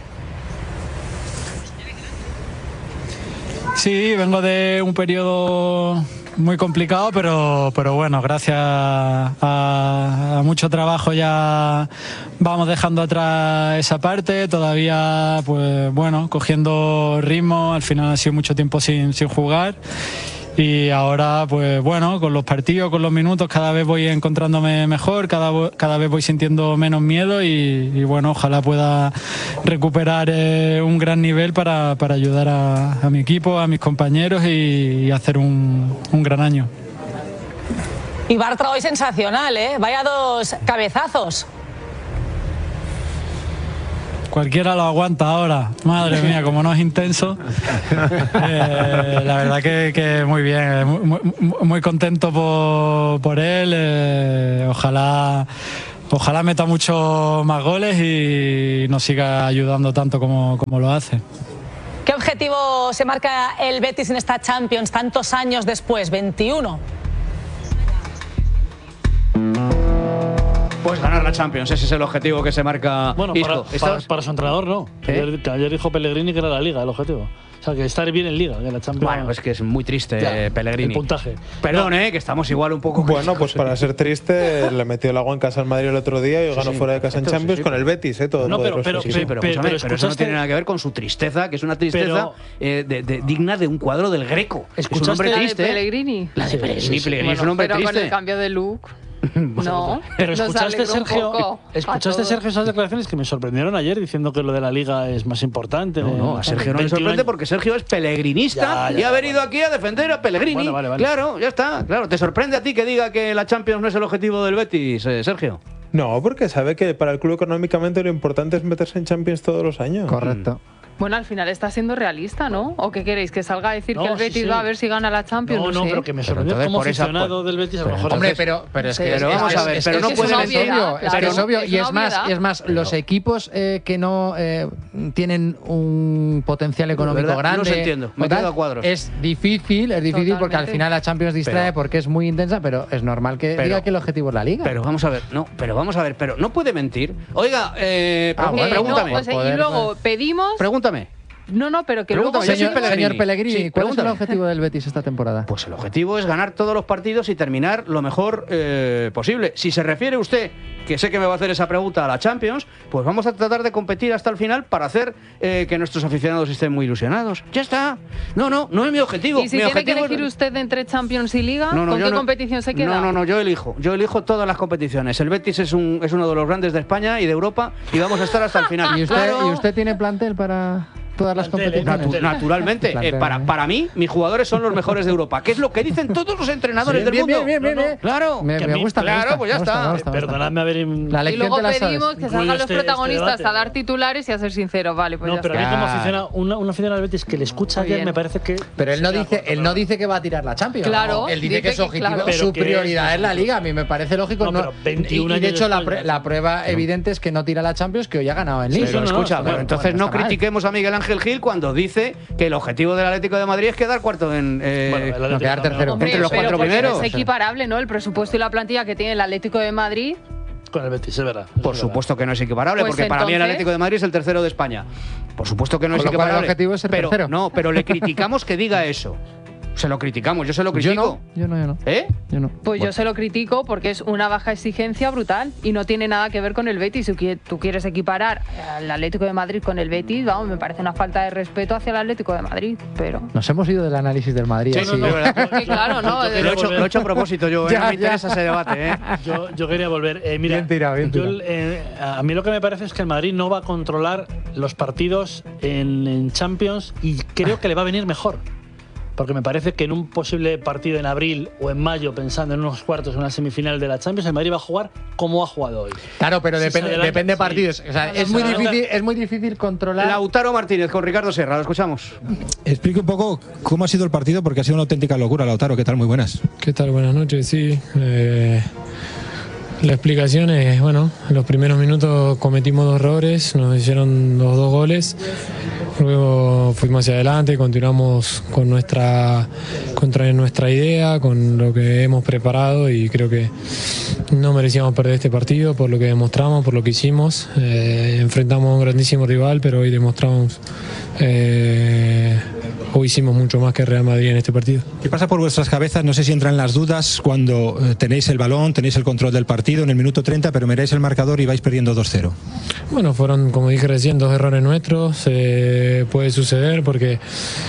Sí, vengo de un periodo muy complicado, pero, pero bueno, gracias a, a mucho trabajo ya vamos dejando atrás esa parte, todavía pues bueno, cogiendo ritmo, al final ha sido mucho tiempo sin, sin jugar. Y ahora, pues bueno, con los partidos, con los minutos, cada vez voy encontrándome mejor, cada, cada vez voy sintiendo menos miedo y, y bueno, ojalá pueda recuperar eh, un gran nivel para, para ayudar a, a mi equipo, a mis compañeros y, y hacer un, un gran año. Y Bartra hoy sensacional, ¿eh? Vaya dos cabezazos. Cualquiera lo aguanta ahora. Madre mía, como no es intenso. Eh, la verdad que, que muy bien. Muy, muy, muy contento por, por él. Eh, ojalá, ojalá meta muchos más goles y nos siga ayudando tanto como, como lo hace. ¿Qué objetivo se marca el Betis en esta Champions tantos años después? veintiuno. Pues ganar la Champions, ese es el objetivo que se marca. Bueno, Isco. para, para, para su entrenador no. ¿Eh? Ayer, que ayer dijo Pellegrini que era la Liga el objetivo. O sea, que estar bien en Liga, que la Champions. Bueno, es que es muy triste, ya, Pellegrini. El puntaje. Perdón, no. eh, que estamos igual un poco. Bueno, pues para ser triste, le metió el agua en casa al Madrid el otro día y sí, ganó sí. fuera de casa Esto, en Champions sí, sí, con el Betis, ¿eh? Todo no, pero, pero, sí, sí, pero, pero, pero, pero eso no tiene nada que ver con su tristeza, que es una tristeza pero, eh, de, de, digna de un cuadro del Greco. ¿Escuchaste es un hombre triste. La de Pellegrini? La de Pellegrini, sí, sí. Pellegrini Bueno, es un hombre pero triste. Con el cambio de look. No, pero escuchaste, Sergio, escuchaste Sergio esas declaraciones que me sorprendieron ayer diciendo que lo de la Liga es más importante. No, no, a Sergio no le sorprende porque Sergio es pelegrinista ya, ya, y ha venido aquí a defender a Pellegrini. Bueno, vale, vale. Claro, ya está. Claro, ¿te sorprende a ti que diga que la Champions no es el objetivo del Betis, eh, Sergio? No, porque sabe que para el club económicamente lo importante es meterse en Champions todos los años. Correcto. Bueno, al final está siendo realista, ¿no? ¿O qué queréis? ¿Que salga a decir no, que el Betis sí, sí. va a ver si gana la Champions? No, no, no, sé. pero que me sorprendió como aficionado del Betis a lo mejor. Hombre, pero, pero es que pero vamos a ver, es, pero es, no es, puede es obvio, es que es obvio y es más, y es más, pero los equipos eh, que no eh, tienen un potencial económico ¿verdad? grande, no se entiendo, me quedo a cuadros. Es difícil, es difícil Totalmente. porque al final la Champions distrae pero, porque es muy intensa, pero es normal que pero, diga que el objetivo es la Liga. Pero vamos a ver, no, pero vamos a ver, pero no puede mentir. Oiga, eh, Ah, bueno, pregúntame. No, o sea, y luego pedimos. Pregúntame. No, no, pero que Pregúntame, luego... Señor Pellegrini, señor Pellegrini sí, ¿cuál es el objetivo del Betis esta temporada? Pues el objetivo es ganar todos los partidos y terminar lo mejor eh, posible. Si se refiere usted, que sé que me va a hacer esa pregunta, a la Champions, pues vamos a tratar de competir hasta el final para hacer eh, que nuestros aficionados estén muy ilusionados. Ya está. No, no, no es mi objetivo. ¿Y si mi tiene objetivo que elegir es... usted entre Champions y Liga? No, no, ¿Con qué no, competición se queda? No, no, no, yo elijo. Yo elijo todas las competiciones. El Betis es, un, es uno de los grandes de España y de Europa y vamos a estar hasta el final. ¿Y usted, claro. ¿y usted tiene plantel para...? Todas las competiciones. Natu naturalmente, eh, para, para mí, mis jugadores son los mejores de Europa, que es lo que dicen todos los entrenadores sí, del bien, mundo. Bien, bien, bien, no, no, claro, me, me gusta, claro, me gusta, pues ya me gusta, está. Me gusta, me gusta. Perdonadme haber. La y luego te la pedimos sabes. que salgan los este, protagonistas este a dar titulares y a ser sinceros, vale, pues no, ya pero está. a mí como aficionado, una, una aficionada del Betis que le escucha ayer me parece que. Pero él no dice, él no dice que va a tirar la Champions. Claro, él dice, dice que su objetivo, que, claro. su que prioridad es, es la Liga. A mí me parece lógico. No, no, pero veintiún y, y de hecho la, después, la prueba sí. evidente es que no tira la Champions, que hoy ha ganado en Liga. Pero no, no, escucha, no, pero no, entonces no no está critiquemos a Miguel Ángel Gil cuando dice que el objetivo del Atlético de Madrid es quedar cuarto en eh, Bueno, el no, quedar tercero. Hombre, entre los pero cuatro porque primeros. Es equiparable, ¿no? El presupuesto y la plantilla que tiene el Atlético de Madrid. Con el Betis, es verdad. Es Por verdad. supuesto que no es equiparable, Pues porque para mí el entonces- Atlético de Madrid es el tercero de España. Por supuesto que no Con es lo cual el equiparable. objetivo es ser pero, tercero. No, pero le criticamos que diga eso. Se lo criticamos, yo se lo critico. Yo no, yo no, yo no. ¿Eh? Yo no. Pues Bueno. yo se lo critico porque es una baja exigencia brutal y no tiene nada que ver con el Betis. Si qui- tú quieres equiparar al Atlético de Madrid con el Betis, vamos, me parece una falta de respeto hacia el Atlético de Madrid, pero... Nos hemos ido del análisis del Madrid. Sí, así. no, no, verdad. Sí, claro, ¿no? Yo Lo quería he, hecho, volver- lo he hecho a propósito, yo. eh, Ya, no me ya. interesa ese debate, ¿eh? Yo, yo quería volver. Eh, mira, Bien tirado, bien yo, tirado. eh, a mí lo que me parece es que el Madrid no va a controlar los partidos en, en Champions y creo que le va a venir mejor. Porque me parece que en un posible partido en abril o en mayo, pensando en unos cuartos o una semifinal de la Champions, el Madrid va a jugar como ha jugado hoy. Claro, pero Si se depende, adelanta, depende de sí. partidos. O sea, No, no, es muy se adelanta. difícil, es muy difícil controlar. Lautaro Martínez con Ricardo Serra, lo escuchamos. Explique un poco cómo ha sido el partido, porque ha sido una auténtica locura, Lautaro. ¿Qué tal? Muy buenas. ¿Qué tal? Buenas noches, sí. Eh, la explicación es, bueno, en los primeros minutos cometimos dos errores, nos hicieron los dos goles, luego fuimos hacia adelante, continuamos con nuestra, contra nuestra idea, con lo que hemos preparado y creo que no merecíamos perder este partido por lo que demostramos, por lo que hicimos. Eh, enfrentamos a un grandísimo rival, pero hoy demostramos eh, hoy hicimos mucho más que Real Madrid en este partido. ¿Qué pasa por vuestras cabezas? No sé si entran las dudas cuando eh, tenéis el balón, tenéis el control del partido en el minuto treinta, pero miráis el marcador y vais perdiendo dos cero. Bueno, fueron, como dije recién, dos errores nuestros. Eh, puede suceder porque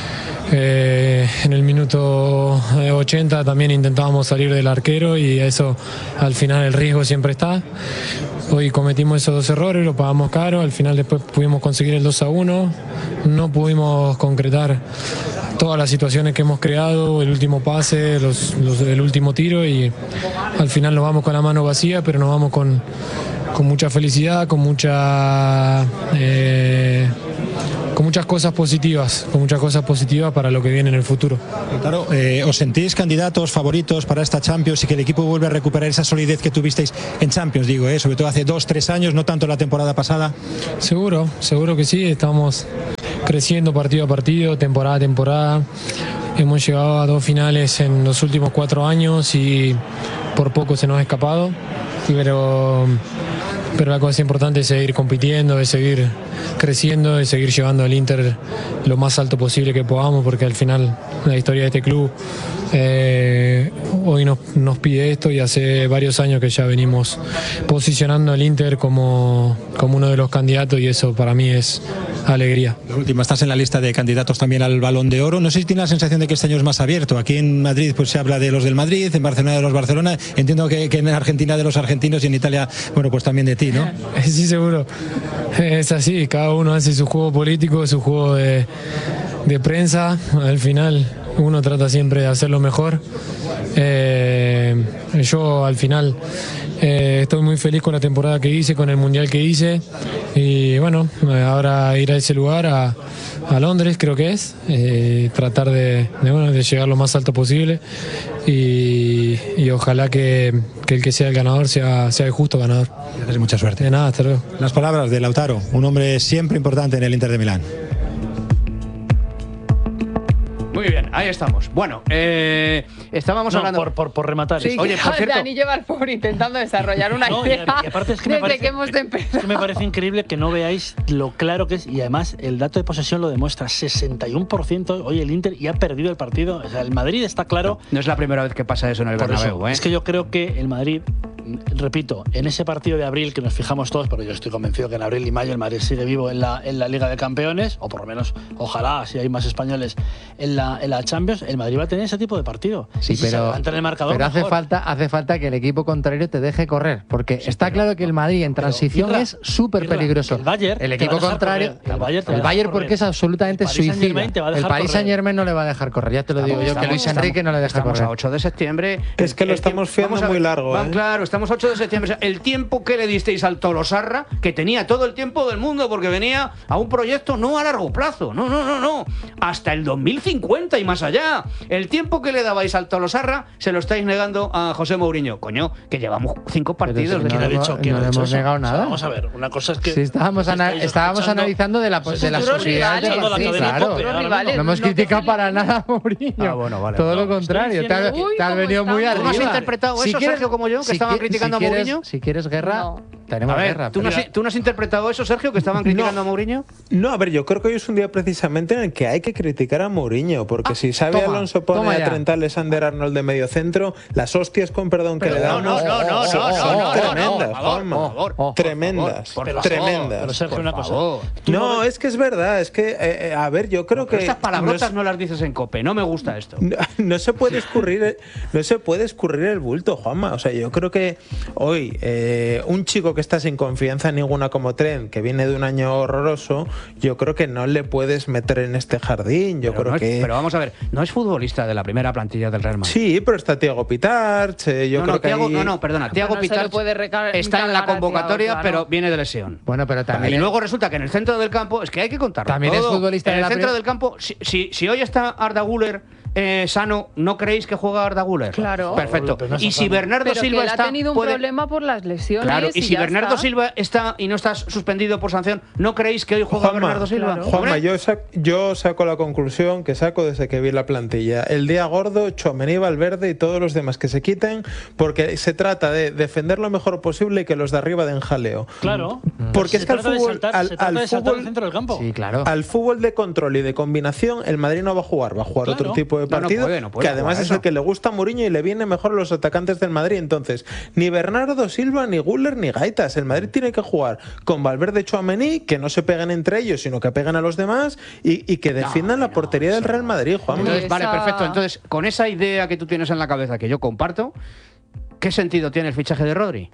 eh, en el minuto ochenta también intentábamos salir del arquero y eso, al final el riesgo siempre está. Hoy cometimos esos dos errores, lo pagamos caro, al final después pudimos conseguir el dos a uno, no pudimos concretar todas las situaciones que hemos creado, el último pase, los, los, el último tiro, y al final nos vamos con la mano vacía, pero nos vamos con, con mucha felicidad, con mucha eh, con muchas cosas positivas, con muchas cosas positivas para lo que viene en el futuro. Claro, eh, ¿os sentís candidatos, favoritos para esta Champions y que el equipo vuelva a recuperar esa solidez que tuvisteis en Champions, digo, eh, sobre todo hace dos, tres años, no tanto la temporada pasada? Seguro, seguro que sí, estamos creciendo partido a partido, temporada a temporada. Hemos llegado a dos finales en los últimos cuatro años y por poco se nos ha escapado, pero, pero la cosa importante es seguir compitiendo, es seguir creciendo, es seguir llevando al Inter lo más alto posible que podamos, porque al final la historia de este club eh, hoy nos, nos pide esto, y hace varios años que ya venimos posicionando al Inter como, como uno de los candidatos, y eso para mí es alegría. La última, estás en la lista de candidatos también al Balón de Oro. No sé si tienes la sensación de que este año es más abierto. Aquí en Madrid pues se habla de los del Madrid, en Barcelona de los Barcelona. Entiendo que, que en Argentina de los argentinos y en Italia, bueno, pues también de ti, ¿no? Sí, seguro. Es así, cada uno hace su juego político, su juego de, de prensa. Al final uno trata siempre de hacerlo mejor. Eh, yo al final eh, estoy muy feliz con la temporada que hice, con el mundial que hice, y bueno, ahora ir a ese lugar, a, a Londres creo que es, eh, tratar de, de, bueno, de llegar lo más alto posible, y, y ojalá que, que el que sea el ganador sea, sea el justo ganador. Gracias, mucha suerte. De nada, hasta luego. Las palabras de Lautaro, un hombre siempre importante en el Inter de Milán. Muy bien, ahí estamos. Bueno, eh, estábamos no, hablando... Por, por, por rematar. Sí, Oye, por cierto... Dani lleva al pobre intentando desarrollar una no, idea y, y aparte es que desde me parece, que hemos empezado. Es que me parece increíble que no veáis lo claro que es, y además el dato de posesión lo demuestra, sesenta y uno por ciento hoy el Inter, y ha perdido el partido. O sea, el Madrid está claro... No, no es la primera vez que pasa eso en el por Bernabéu, eso, ¿eh? Es que yo creo que el Madrid, repito, en ese partido de abril que nos fijamos todos, pero yo estoy convencido que en abril y mayo el Madrid sigue vivo en la, en la Liga de Campeones, o por lo menos, ojalá, si hay más españoles en la, en la Champions, el Madrid va a tener ese tipo de partido. Sí, si pero, se el marcador, pero hace mejor. falta, hace falta que el equipo contrario te deje correr, porque sí, está pero, claro que el Madrid en transición Irra, es súper peligroso. El, Bayern el equipo contrario, correr, el Bayern, el Bayern porque es absolutamente suicida. El Paris Saint-Germain no le va a dejar correr, ya te lo digo yo, que Luis Enrique no le deja estamos correr. A ocho de septiembre. Es que lo estamos fiando muy largo. Va, ¿eh? Claro, estamos a ocho de septiembre. El tiempo que le disteis al Tolosarra, que tenía todo el tiempo del mundo, porque venía a un proyecto no a largo plazo, no, no, no, no, hasta el dos mil cincuenta y más allá. El tiempo que le dabais al Tolosarra se lo estáis negando a José Mourinho. Coño, que llevamos cinco partidos. Si de no, que no, dicho, no le hemos eso? negado nada. O sea, vamos a ver, una cosa es que... Sí, estábamos, ana estábamos analizando de la, de la posibilidad de la sí, claro. Rivales, no hemos no criticado para nada a Mourinho. Ah, bueno, vale. Todo no, lo contrario. Te has, Uy, te has venido muy arriba. ¿Tú no has interpretado si eso, quieres, Sergio, como yo, que si estaban que, criticando si a quieres, Mourinho? Si quieres guerra, no. tenemos a ver, guerra. ¿tú no, has, ¿tú no has interpretado eso, Sergio, que estaban criticando no. a Mourinho? No, a ver, yo creo que hoy es un día precisamente en el que hay que criticar a Mourinho, porque ah, si Xabi Alonso pone a Trent Alexander-Arnold de medio centro, las hostias, con perdón, que pero le dan no, no, no, son, no, son no, tremendas, no, Juanma. por favor, por tremendas, favor, por tremendas. Pero Sergio, una cosa. No, no es que es verdad, es que, eh, a ver, yo creo no, que... Estas palabrotas no, es, no las dices en COPE, no me gusta esto. No, no se puede escurrir, no se puede escurrir el bulto, Juanma. O sea, yo creo que hoy eh, un chico que está sin confianza ninguna como Trent, que viene de un año horroroso, yo creo que no le puedes meter en este jardín. Yo pero creo no es, que... Pero vamos a ver, no es futbolista de la primera plantilla del Real Madrid. Sí, pero está Thiago Pitarch, eh, yo no, creo no, que Thiago, ahí... No, no, perdona, Thiago no Pitarch está en la convocatoria, Thiago, claro. pero viene de lesión. Bueno, pero también... Y luego resulta que en el centro del campo, es que hay que contarlo También todo. es futbolista en de el la centro primera... del campo, si, si, si hoy está Arda Güler eh, sano, ¿no creéis que juega Arda Güler? Claro. Perfecto. Pero no y si Bernardo Pero Silva que él está... ha tenido un puede- problema por las lesiones. Claro, y, y si ya Bernardo está. Silva está y no está suspendido por sanción, ¿no creéis que hoy juega Juanma, Bernardo Silva? Juanma, Hombre, yo, sac- yo saco la conclusión que saco desde que vi la plantilla. El día gordo, Tchouaméni, Valverde y todos los demás que se quiten, porque se trata de defender lo mejor posible y que los de arriba den jaleo. Claro. Porque Se es que al trata de fútbol, saltar- al, se trata al de saltar fútbol, el centro del campo. Sí, claro. al fútbol de control y de combinación, el Madrid no va a jugar, va a jugar Claro. otro tipo de No, no partido, puede, no puede que además jugar es eso. el que le gusta a Mourinho y le viene mejor a los atacantes del Madrid. Entonces, ni Bernardo Silva, ni Güler, ni Gaitas. El Madrid tiene que jugar con Valverde y Tchouaméni, que no se peguen entre ellos, sino que peguen a los demás y, y que defiendan la portería del Real Madrid, Juan. Entonces, vale, perfecto. Entonces, con esa idea que tú tienes en la cabeza, que yo comparto, ¿qué sentido tiene el fichaje de Rodri?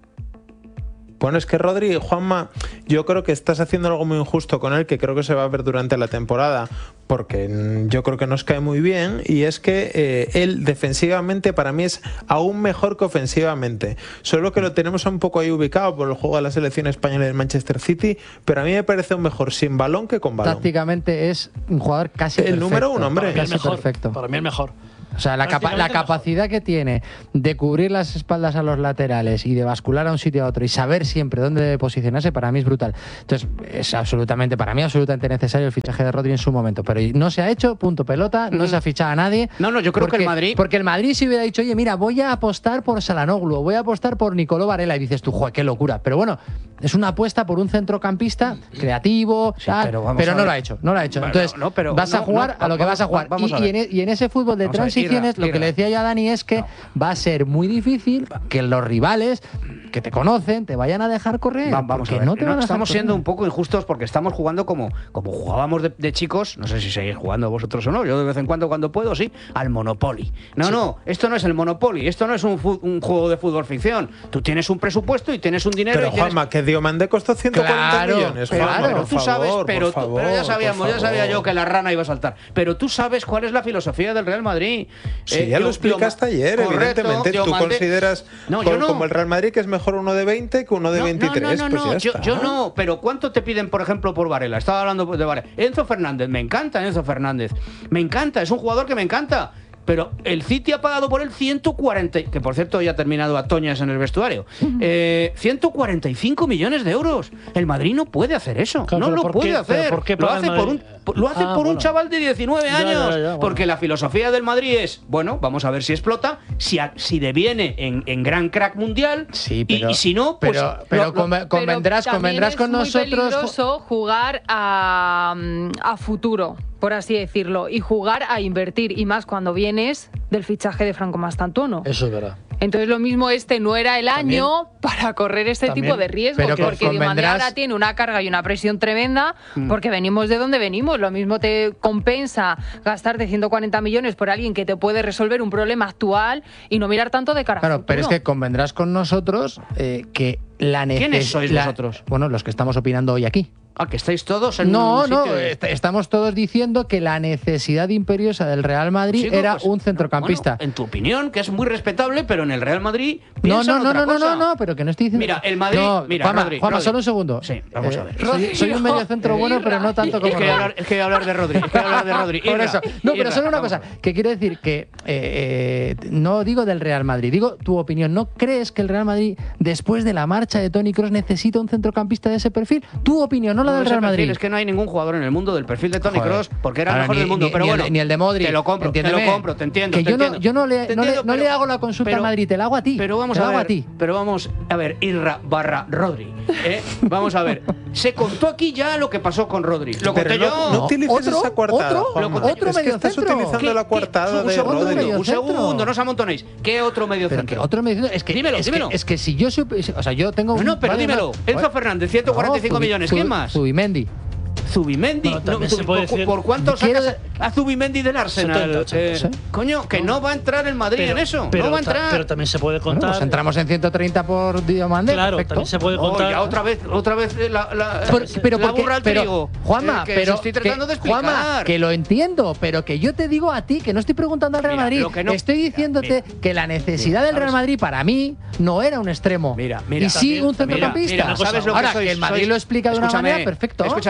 Bueno, es que Rodri, Juanma, yo creo que estás haciendo algo muy injusto con él, que creo que se va a ver durante la temporada, porque mm, yo creo que nos cae muy bien, y es que eh, él defensivamente para mí es aún mejor que ofensivamente. Solo que lo tenemos un poco ahí ubicado por el juego de la selección española del Manchester City, pero a mí me parece un mejor sin balón que con balón. Tácticamente es un jugador casi El perfecto. número uno, hombre. Para mí el Casi mejor. perfecto. Para mí el mejor. O sea, la, capa- la Prácticamente capacidad que tiene de cubrir las espaldas a los laterales y de bascular a un sitio a otro y saber siempre dónde debe posicionarse, para mí es brutal. Entonces, es absolutamente, para mí, absolutamente necesario el fichaje de Rodri en su momento. Pero no se ha hecho, punto pelota, no se ha fichado a nadie. No, no, yo creo porque, que el Madrid... Porque el Madrid si hubiera dicho, oye, mira, voy a apostar por Salanoglu, voy a apostar por Nicolò Varela, y dices tú, joder, qué locura. Pero bueno, es una apuesta por un centrocampista creativo, tal, pero pero, vamos a no ver. lo ha hecho, no lo ha hecho. Bueno, Entonces, no, pero vas a no, jugar no, a lo que vamos- vas a jugar. vamos Y, a y ver. en, e- y en ese fútbol de Vamos a ver, transiciones, Irra, lo que Irra. le decía yo a Dani es que va a ser muy difícil que los rivales que te conocen te vayan a dejar correr. Va- vamos a porque ver. no te No, van a dejar estamos correr. siendo un poco injustos porque estamos jugando como, como jugábamos de, de chicos, no sé si seguís jugando vosotros o no, yo de vez en cuando cuando puedo, sí, al Monopoly. No, no, esto no es el Monopoly, esto no es un, fu- un juego de fútbol ficción. Tú tienes un presupuesto y tienes un dinero Pero y tienes... Juanma, que Diomandé costó ciento cuarenta Claro, millones. pero, Juanma, pero por tú sabes, favor, pero, por tú- pero ya favor, sabíamos, por ya sabía favor. yo que la rana iba a saltar. Pero tú sabes cuál es la filosofía del Real Madrid. Sí, Eh, ya lo yo- explicaste yo- ayer, correcto, evidentemente. yo Tú mandé- consideras No, co- yo no. como el Real Madrid que es mejor uno de veinte que uno de veintitrés. No, no, no, pues no, ya yo, está. yo no, pero ¿cuánto te piden, por ejemplo, por Varela? Estaba hablando de Varela. Enzo Fernández, me encanta Enzo Fernández. Me encanta, es un jugador que me encanta. Pero el City ha pagado por él ciento cuarenta, que por cierto ya ha terminado a Toñas en el vestuario. Eh, ciento cuarenta y cinco millones de euros. El Madrid no puede hacer eso. Claro, no pero lo ¿por puede qué- hacer. pero por qué lo paga hace el por un, Madrid? lo hace Ah, por un bueno. chaval de diecinueve Ya, ya, años. ya, bueno. Porque la filosofía del Madrid es, bueno, vamos a ver si explota, si, a- si deviene en, en gran crack mundial. Sí, y- pero- y, si no, pues. pero- pero lo- lo- conve- convendrás, Pero convendrás con también es nosotros. muy peligroso jugar a, mm, a futuro, por así decirlo, y jugar a invertir, y más cuando vienes del fichaje de Franco Mastantuono. Eso es verdad. Entonces lo mismo este no era el También- año para correr este también- tipo de riesgos, pero con- porque Diomandé convendrás- ahora tiene una carga y una presión tremenda, Mm. porque venimos de donde venimos. Lo mismo te compensa gastarte ciento cuarenta millones por alguien que te puede resolver un problema actual y no mirar tanto de cara a Claro, futuro. pero es que convendrás con nosotros eh, que la necesidad. ¿Quiénes sois vosotros? Bueno, los que estamos opinando hoy aquí. Ah, que estáis todos en No, un no, sitio de- est- estamos todos diciendo que la necesidad imperiosa del Real Madrid Chico, era pues, un centrocampista. Bueno, en tu opinión, que es muy respetable, pero en el Real Madrid. no, piensan no, no, otra no, no, cosa. no, no, pero que no estoy diciendo. Mira, el Madrid. No, mira, Juanma, Rodri, Juanma, Rodri. solo un segundo. Sí, vamos a Eh, ver. soy, soy un medio centro bueno, pero no tanto como Es que, Rodri. hablar, es que hablar de Rodri. Es que hablar de Rodri. Por Irra, eso. No, pero Irra, solo una vamos cosa, a ver. que quiero decir que eh, eh, no digo del Real Madrid, digo tu opinión. ¿No crees que el Real Madrid, después de la marcha de Toni Kroos, necesita un centrocampista de ese perfil? Tu opinión, no la No, del ese Real perfil, Madrid. Es que no hay ningún jugador en el mundo del perfil de Toni Joder. Kroos, porque era el Ahora, mejor ni- del mundo. ni- pero ni el- bueno, ni el de Modric, Te lo compro, te entiéndeme. lo compro, te entiendo. Que te yo no, entiendo. yo no le, Te no le, entiendo, no le pero- hago la consulta pero- a Madrid, te la hago a ti. Pero vamos te la a hago ver, a ti. pero vamos a ver, Irra barra Rodri. ¿eh? Vamos a ver. Se contó aquí ya lo que pasó con Rodri. Lo Pero conté no, yo. no utilices ¿Otro? esa coartada, ¿Otro? Juanma. ¿Otro Es que estás mediocentro? utilizando ¿Qué- la qué- coartada un de segundo, Rodri. un mediocentro? segundo, no os amontonéis. ¿Qué otro medio Pero centro? que otro medio es que Dímelo, es dímelo. Que, es que si yo supe, o sea, yo tengo No, un- no, pero vale, dímelo. no. Enzo Fernández, ciento cuarenta y cinco No, Zubi- millones. ¿Quién Zubi- más? Zubimendi. Zubimendi. Bueno, también No, se puede ¿por, decir- ¿Por cuánto Quiero- sacas a Zubimendi del Arsenal? setenta, ochenta. Eh, coño, que no va a entrar el Madrid Pero- en eso. pero no va a ta- entrar. Pero también se puede Bueno, contar. pues entramos en ciento treinta por Diomandé. Claro, perfecto. también se puede Oh, contar. ya otra vez, otra vez eh, la, la, Por- pero la porque- burra al pero, trigo. Juanma, Eh, que pero os estoy tratando que, de explicar. Juanma, que lo entiendo, pero que yo te digo a ti, que no estoy preguntando al Real Mira, Madrid, lo que no- estoy diciéndote mira, que la necesidad mira, del Real ¿sabes? Madrid para mí no era un extremo. Mira, mira. y sí también- un centrocampista. Mira, mira, ¿sabes lo que Ahora, sois? que el Madrid Sois- lo explica de una escúchame, manera, perfecto. Escúchame, sois unos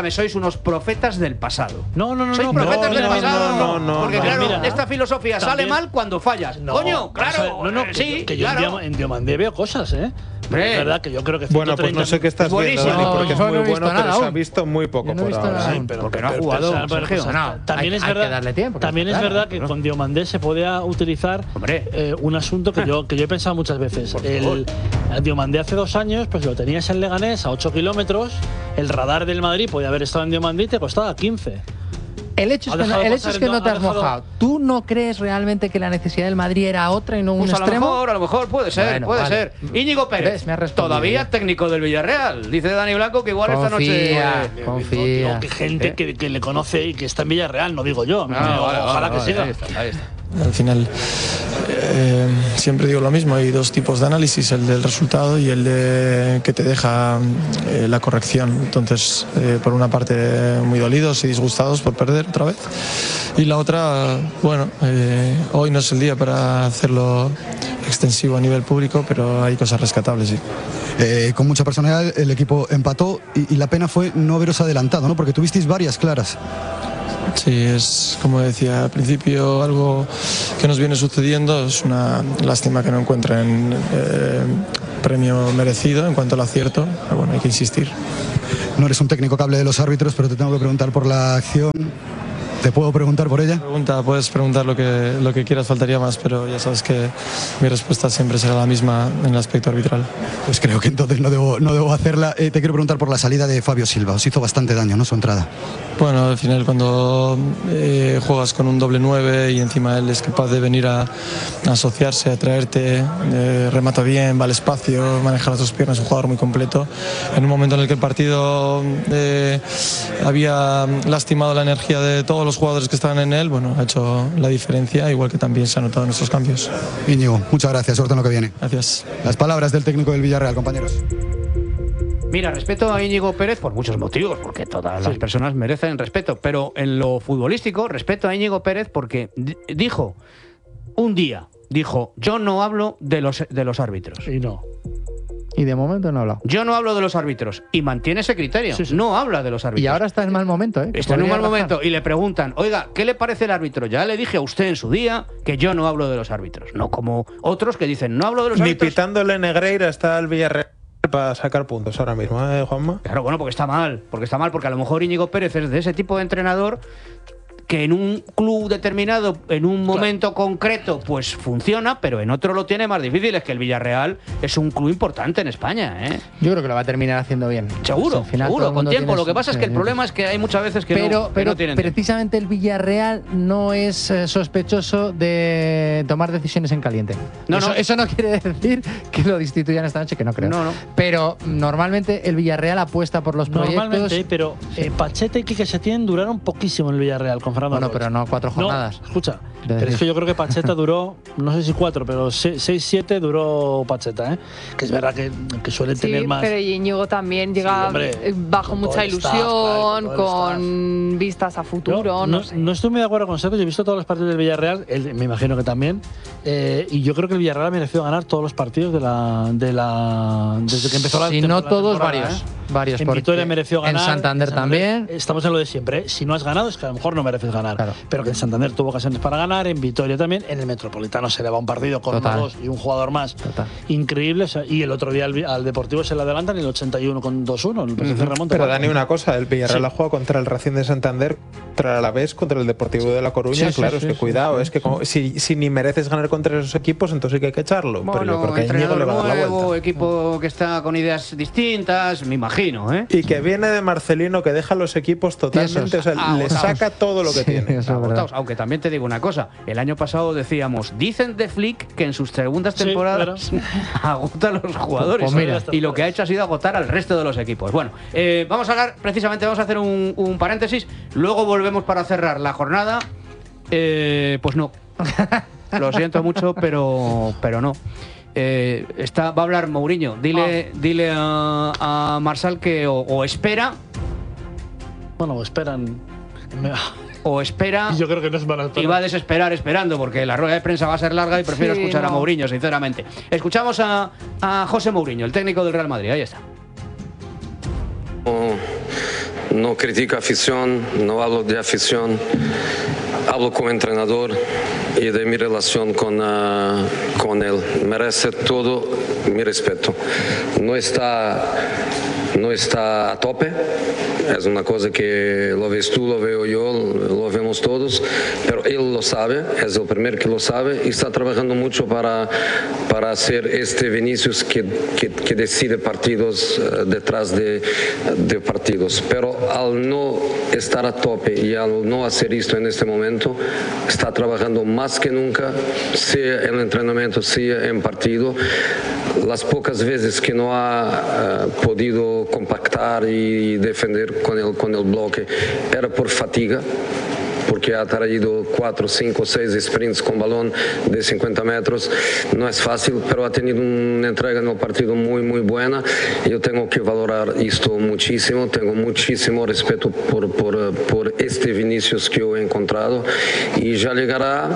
unos profetas del pasado. No, no, no. ¿Sois no, profetas no, del no, pasado? no, no, no, Porque no, claro, mira, esta filosofía también, sale mal cuando fallas. No, Coño, claro. No, no, que sí, yo, que yo claro. en Diomandé veo cosas, ¿eh? Hombre. Es verdad que yo creo que Bueno, pues no sé qué estás viendo, Dani, porque es muy bueno, pero se ha visto muy poco por ahora. Sí, pero porque no ha jugado, pero, pero, Sergio. pues, No, también hay- es hay verdad, que darle tiempo, también claro, es verdad claro. que con Diomandé se podía utilizar eh, un asunto que yo, que yo he pensado muchas veces. El, el Diomandé hace dos años, pues lo tenías en Leganés a ocho kilómetros, el radar del Madrid podía haber estado en Diomandé y te costaba quince. El hecho es Ha que, no, dejado el hecho pasar es que en no do- te ha has dejado- mojado. ¿Tú no crees realmente que la necesidad del Madrid era otra y no un Pues a lo extremo? mejor, a lo mejor puede ser, Bueno, puede vale. ser. Íñigo Pérez, ¿Ves? Me ha respondido todavía ya. técnico del Villarreal. Dice Dani Blanco que igual esta noche. Confía, eh, confía. Digo que gente ¿Eh? que, que le conoce y que está en Villarreal, no digo yo. No, no, no, vale, ojalá vale, que vale, siga. ahí está, ahí está. Al final, eh, siempre digo lo mismo, hay dos tipos de análisis, el del resultado y el de que te deja eh, la corrección. Entonces, eh, por una parte, muy dolidos y disgustados por perder otra vez. Y la otra, bueno, eh, hoy no es el día para hacerlo extensivo a nivel público, pero hay cosas rescatables, sí. Eh, con mucha personalidad el equipo empató y, y la pena fue no haberos adelantado, ¿no? Porque tuvisteis varias claras. Sí, es como decía al principio, algo que nos viene sucediendo. Es una lástima que no encuentren eh, premio merecido en cuanto al acierto, pero bueno, hay que insistir. No eres un técnico que hable de los árbitros, pero te tengo que preguntar por la acción. ¿Te puedo preguntar por ella? Pregunta, puedes preguntar lo que, lo que quieras, faltaría más, pero ya sabes que mi respuesta siempre será la misma en el aspecto arbitral. Pues creo que entonces no debo, no debo hacerla. Eh, te quiero preguntar por la salida de Fabio Silva. Os hizo bastante daño, ¿no? Su entrada. Bueno, al final cuando eh, juegas con un doble nueve y encima él es capaz de venir a, a asociarse, a traerte, eh, remata bien, va al espacio, maneja las dos piernas, es un jugador muy completo. En un momento en el que el partido eh, había lastimado la energía de todos los jugadores que estaban en él, bueno, ha hecho la diferencia, igual que también se han notado en nuestros cambios. Íñigo, muchas gracias. Suerte en lo que viene. Gracias. Las palabras del técnico del Villarreal, compañeros. Mira, respeto a Íñigo Pérez por muchos motivos, porque todas las personas merecen respeto, pero en lo futbolístico, respeto a Íñigo Pérez porque di- dijo, un día, dijo, yo no hablo de los, de los árbitros. Y no. Y de momento no ha hablado. Yo no hablo de los árbitros. Y mantiene ese criterio. Sí, sí. No habla de los árbitros. Y ahora está en mal momento, ¿eh? Que Está en un podría mal rajar. momento y le preguntan, oiga, ¿qué le parece el árbitro? Ya le dije a usted en su día que yo no hablo de los árbitros. No como otros que dicen, no hablo de los Ni árbitros. pitándole Negreira está el Villarreal para sacar puntos ahora mismo, ¿eh, Juanma? Claro, bueno, porque está mal. Porque está mal, porque a lo mejor Íñigo Pérez es de ese tipo de entrenador que en un club determinado, en un momento concreto, pues funciona, pero en otro lo tiene más difícil. Es que el Villarreal es un club importante en España, ¿eh? Yo creo que lo va a terminar haciendo bien. Seguro, Al final todo seguro, el con mundo tiempo. tiene Lo que su- pasa es que el sí. problema es que hay muchas veces que, pero no, que pero no tienen tiempo. precisamente el Villarreal no es eh, sospechoso de tomar decisiones en caliente. No, eso, no. eso no quiere decir que lo destituyan esta noche, que no creo. No, no. Pero normalmente el Villarreal apuesta por los Normalmente, proyectos. pero eh, Pacheta y Quique Setién duraron poquísimo en el Villarreal con Fernando Bueno, Roig. pero no cuatro jornadas. No, escucha, De pero decir. es que yo creo que Pacheta duró, no sé si cuatro, pero seis, siete duró Pacheta, ¿eh? Que es verdad que, que suele Sí, tener más. pero Íñigo también llega hombre, eh, bajo con mucha todo el staff, ilusión, claro, con todo el con vistas a futuro, Yo no, no, sé. no estoy muy de acuerdo con Sergio. Yo he visto todos los partidos del Villarreal, él, me imagino que también. eh, y yo creo que el Villarreal ha merecido ganar todos los partidos de la, de la desde que empezó la Si temporada. no todos, temporada, varios. ¿eh? Varios, En porque Vitoria mereció en ganar. Santander también. Estamos en lo de siempre. ¿eh? Si no has ganado, es que a lo mejor no mereces ganar. Pero que en Santander tuvo ocasiones para ganar, en Vitoria también. En el Metropolitano se le va un partido con Total. uno dos y un jugador más. Increíble. O sea, y el otro día al, al Deportivo se le adelantan en el ochenta y uno con dos uno. El P S C remonta. Pero Dani, una cosa, el Villarreal Sí. ha jugado contra el Racing de Santander, contra el Alavés, contra el Deportivo de La Coruña. Sí, sí, claro, sí, es que sí, cuidado, sí. es que como- si, si ni mereces ganar contra esos equipos, entonces sí que hay que echarlo. Pero yo creo que a Íñigo entrenador le va a dar la vuelta. nuevo, equipo que está con ideas distintas, me imagino, ¿eh? Y que viene de Marcelino, que deja los equipos totalmente, o sea, le Agotados. saca todo lo que tiene. Agotados. Aunque también te digo una cosa, el año pasado decíamos, dicen de Flick que en sus segundas Sí, temporadas agota a los jugadores. Pues mira. y lo que ha hecho ha sido agotar al resto de los equipos. Bueno, eh, vamos a hablar, precisamente vamos a hacer un, un paréntesis, luego volvemos para cerrar la jornada. Eh, pues no. Lo siento mucho, pero, pero no. Eh, está, va a hablar Mourinho. Dile, dile a, a Marsal que o, o espera. Bueno, esperan. O espera. Yo creo que no se van a esperar. Y va a desesperar esperando, porque la rueda de prensa va a ser larga y prefiero Sí, escuchar a no. Mourinho, sinceramente. Escuchamos a, a José Mourinho, el técnico del Real Madrid. Ahí está. no critico afición, no hablo de afición, hablo como entrenador y de mi relación con, uh, con él. Merece todo mi respeto. No está, no está a tope. Es una cosa que lo ves tú, lo veo yo, lo vemos todos, pero él lo sabe, es el primero que lo sabe y está trabajando mucho para, para hacer este Vinicius que, que, que decide partidos uh, detrás de, de partidos. Pero al no estar a tope y al no hacer esto en este momento, está trabajando más que nunca, sea en el entrenamiento, sea en partido. Las pocas veces que no ha uh, podido compactar y defender con el, con el bloque era por fatiga, porque ha traído cuatro, cinco, seis sprints con balón de cincuenta metros. No es fácil, pero ha tenido una entrega en el partido muy, muy buena. Yo tengo que valorar esto muchísimo. Tengo muchísimo respeto por, por, por este Vinicius que yo he encontrado. Y ya llegará,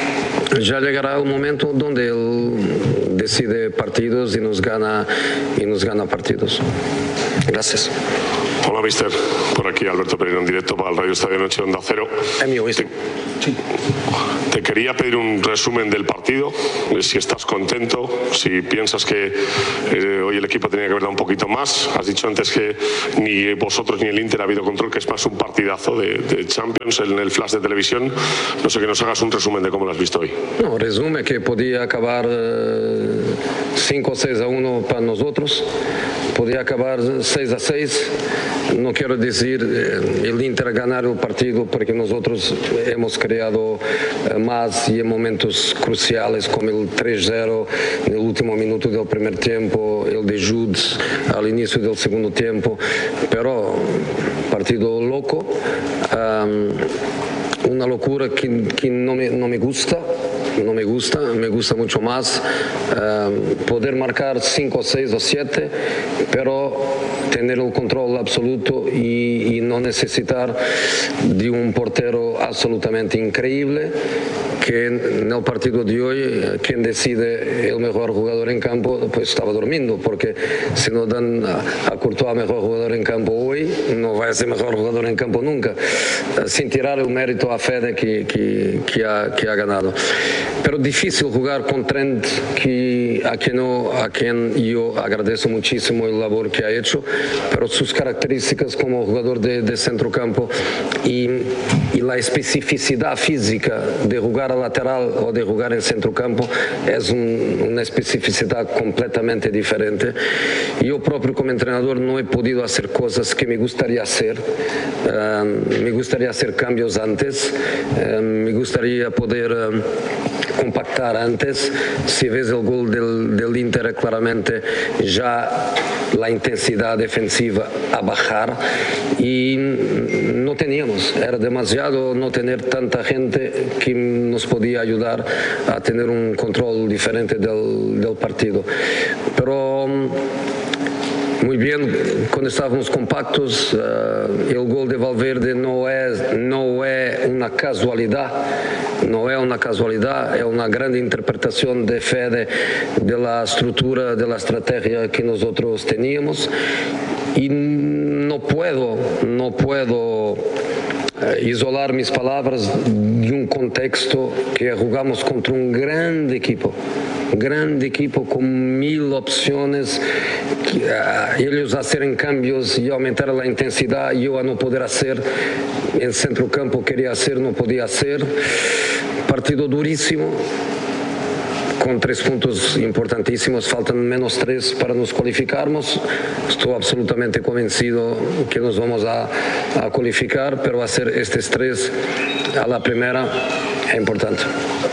ya llegará el momento donde él decide partidos y nos gana, y nos gana partidos. Gracias. Hola, mister. Por aquí Alberto Pereira en directo para el Radio Estadio Noche Onda Cero. Es mío, ¿viste? Sí. Te quería pedir un resumen del partido, si estás contento, si piensas que eh, hoy el equipo tenía que haber dado un poquito más. Has dicho antes que ni vosotros ni el Inter ha habido control, que es más un partidazo de, de Champions en el flash de televisión. No sé, que nos hagas un resumen de cómo lo has visto hoy. No, resume que podía acabar eh, cinco o seis a uno para nosotros, podía acabar seis a seis. No quiero decir eh, el Inter ganar el partido porque nosotros hemos creado eh, más y en momentos cruciales como el tres cero en el último minuto del primer tiempo, el de Jude al inicio del segundo tiempo, pero partido loco, um, una locura que, que no, me, no me gusta. No me gusta, me gusta mucho más uh, poder marcar cinco, seis o siete, pero tener el control absoluto y, y no necesitar de un portero absolutamente increíble, que en el partido de hoy quien decide el mejor jugador en campo pues estaba durmiendo, porque si no dan a, a Courtois mejor jugador en campo hoy, no va a ser mejor jugador en campo nunca, sin tirar el mérito a Fede que, que, que, ha, que ha ganado. Pero difícil jugar con Trent, que, a, quien no, a quien yo agradezco muchísimo el labor que ha hecho, pero sus características como jugador de, de centrocampo y, y la especificidad física de jugar a lateral o de jugar en centrocampo es un, una especificidad completamente diferente. Yo propio como entrenador no he podido hacer cosas que me gustaría hacer. Uh, me gustaría hacer cambios antes, uh, me gustaría poder uh, compactar antes. Si ves el gol del, del Inter, claramente ya la intensidad defensiva a bajar y no teníamos, era demasiado no tener tanta gente que nos podía ayudar a tener un control diferente del, del partido. Pero muy bien, cuando estábamos compactos, uh, el gol de Valverde no es, no es una casualidad, no es una casualidad, es una gran interpretación de Fede de la estructura, de la estrategia que nosotros teníamos. Y no puedo, no puedo isolar mis palabras de un contexto que jugamos contra un gran equipo, grande equipo con mil opciones, que, uh, ellos hacer cambios y aumentar la intensidad, yo a no poder hacer, el centrocampo quería hacer, no podía hacer, partido durísimo, con tres puntos importantísimos, faltan menos tres para nos cualificarnos. Estoy absolutamente convencido que nos vamos a, a cualificar, pero hacer estos tres a la primera es importante.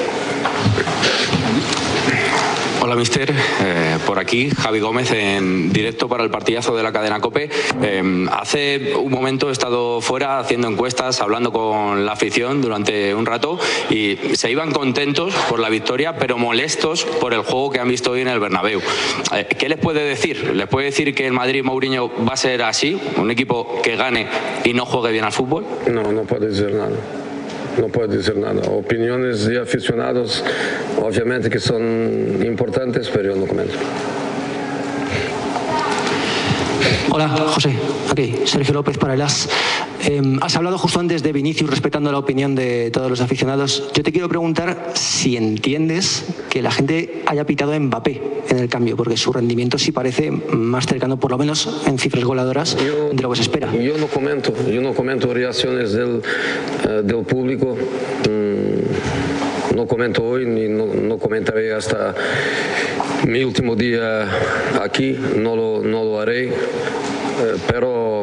Hola, mister. Eh, por aquí, Javi Gómez, en directo para el partidazo de la cadena COPE. Eh, hace un momento he estado fuera haciendo encuestas, hablando con la afición durante un rato y se iban contentos por la victoria, pero molestos por el juego que han visto hoy en el Bernabéu. Eh, ¿Qué les puede decir? ¿Les puede decir que el Madrid Mourinho va a ser así? ¿Un equipo que gane y no juegue bien al fútbol? No, no puede decir nada. No puedo decir nada. Opiniones de aficionados, obviamente que son importantes, pero yo no comento. Hola, José. Aquí, Sergio López para el As. Eh, has hablado justo antes de Vinicius, respetando la opinión de todos los aficionados. Yo te quiero preguntar si entiendes que la gente haya pitado a Mbappé en el cambio, porque su rendimiento sí parece más cercano, por lo menos en cifras goladoras, yo, de lo que se espera. Yo no comento, yo no comento reacciones del, uh, del público. Mm, no comento hoy, ni no, no comentaré hasta mi último día aquí, no lo, no lo haré, eh, pero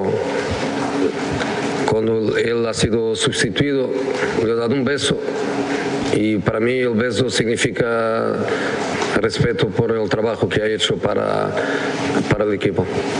cuando él ha sido sustituido, le he dado un beso y para mí el beso significa respeto por el trabajo que ha hecho para, para el equipo.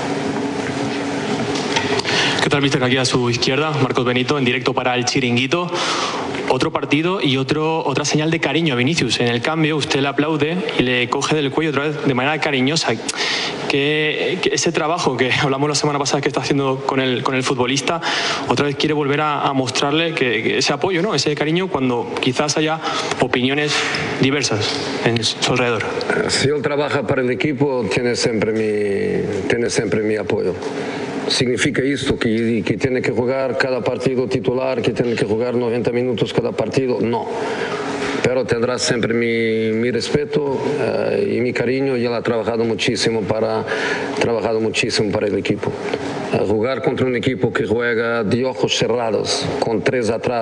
¿Qué tal, mister? Aquí a su izquierda, Marcos Benito, en directo para El Chiringuito. Otro partido y otro, otra señal de cariño a Vinicius. En el cambio, usted le aplaude y le coge del cuello otra vez de manera cariñosa. Que, que ese trabajo que hablamos la semana pasada que está haciendo con el, con el futbolista, otra vez quiere volver a, a mostrarle que, que ese apoyo, ¿no? Ese cariño, cuando quizás haya opiniones diversas en su alrededor. Si él trabaja para el equipo, tiene siempre mi, tiene siempre mi apoyo. Significa esto que, que tiene que jugar cada partido titular, que tiene que jugar noventa minutos cada partido, no. Pero tendrá siempre mi, mi respeto uh, y mi cariño, y él ha trabajado muchísimo para, trabajado muchísimo para el equipo. Uh, jugar contra un equipo que juega de ojos cerrados, con tres atrás.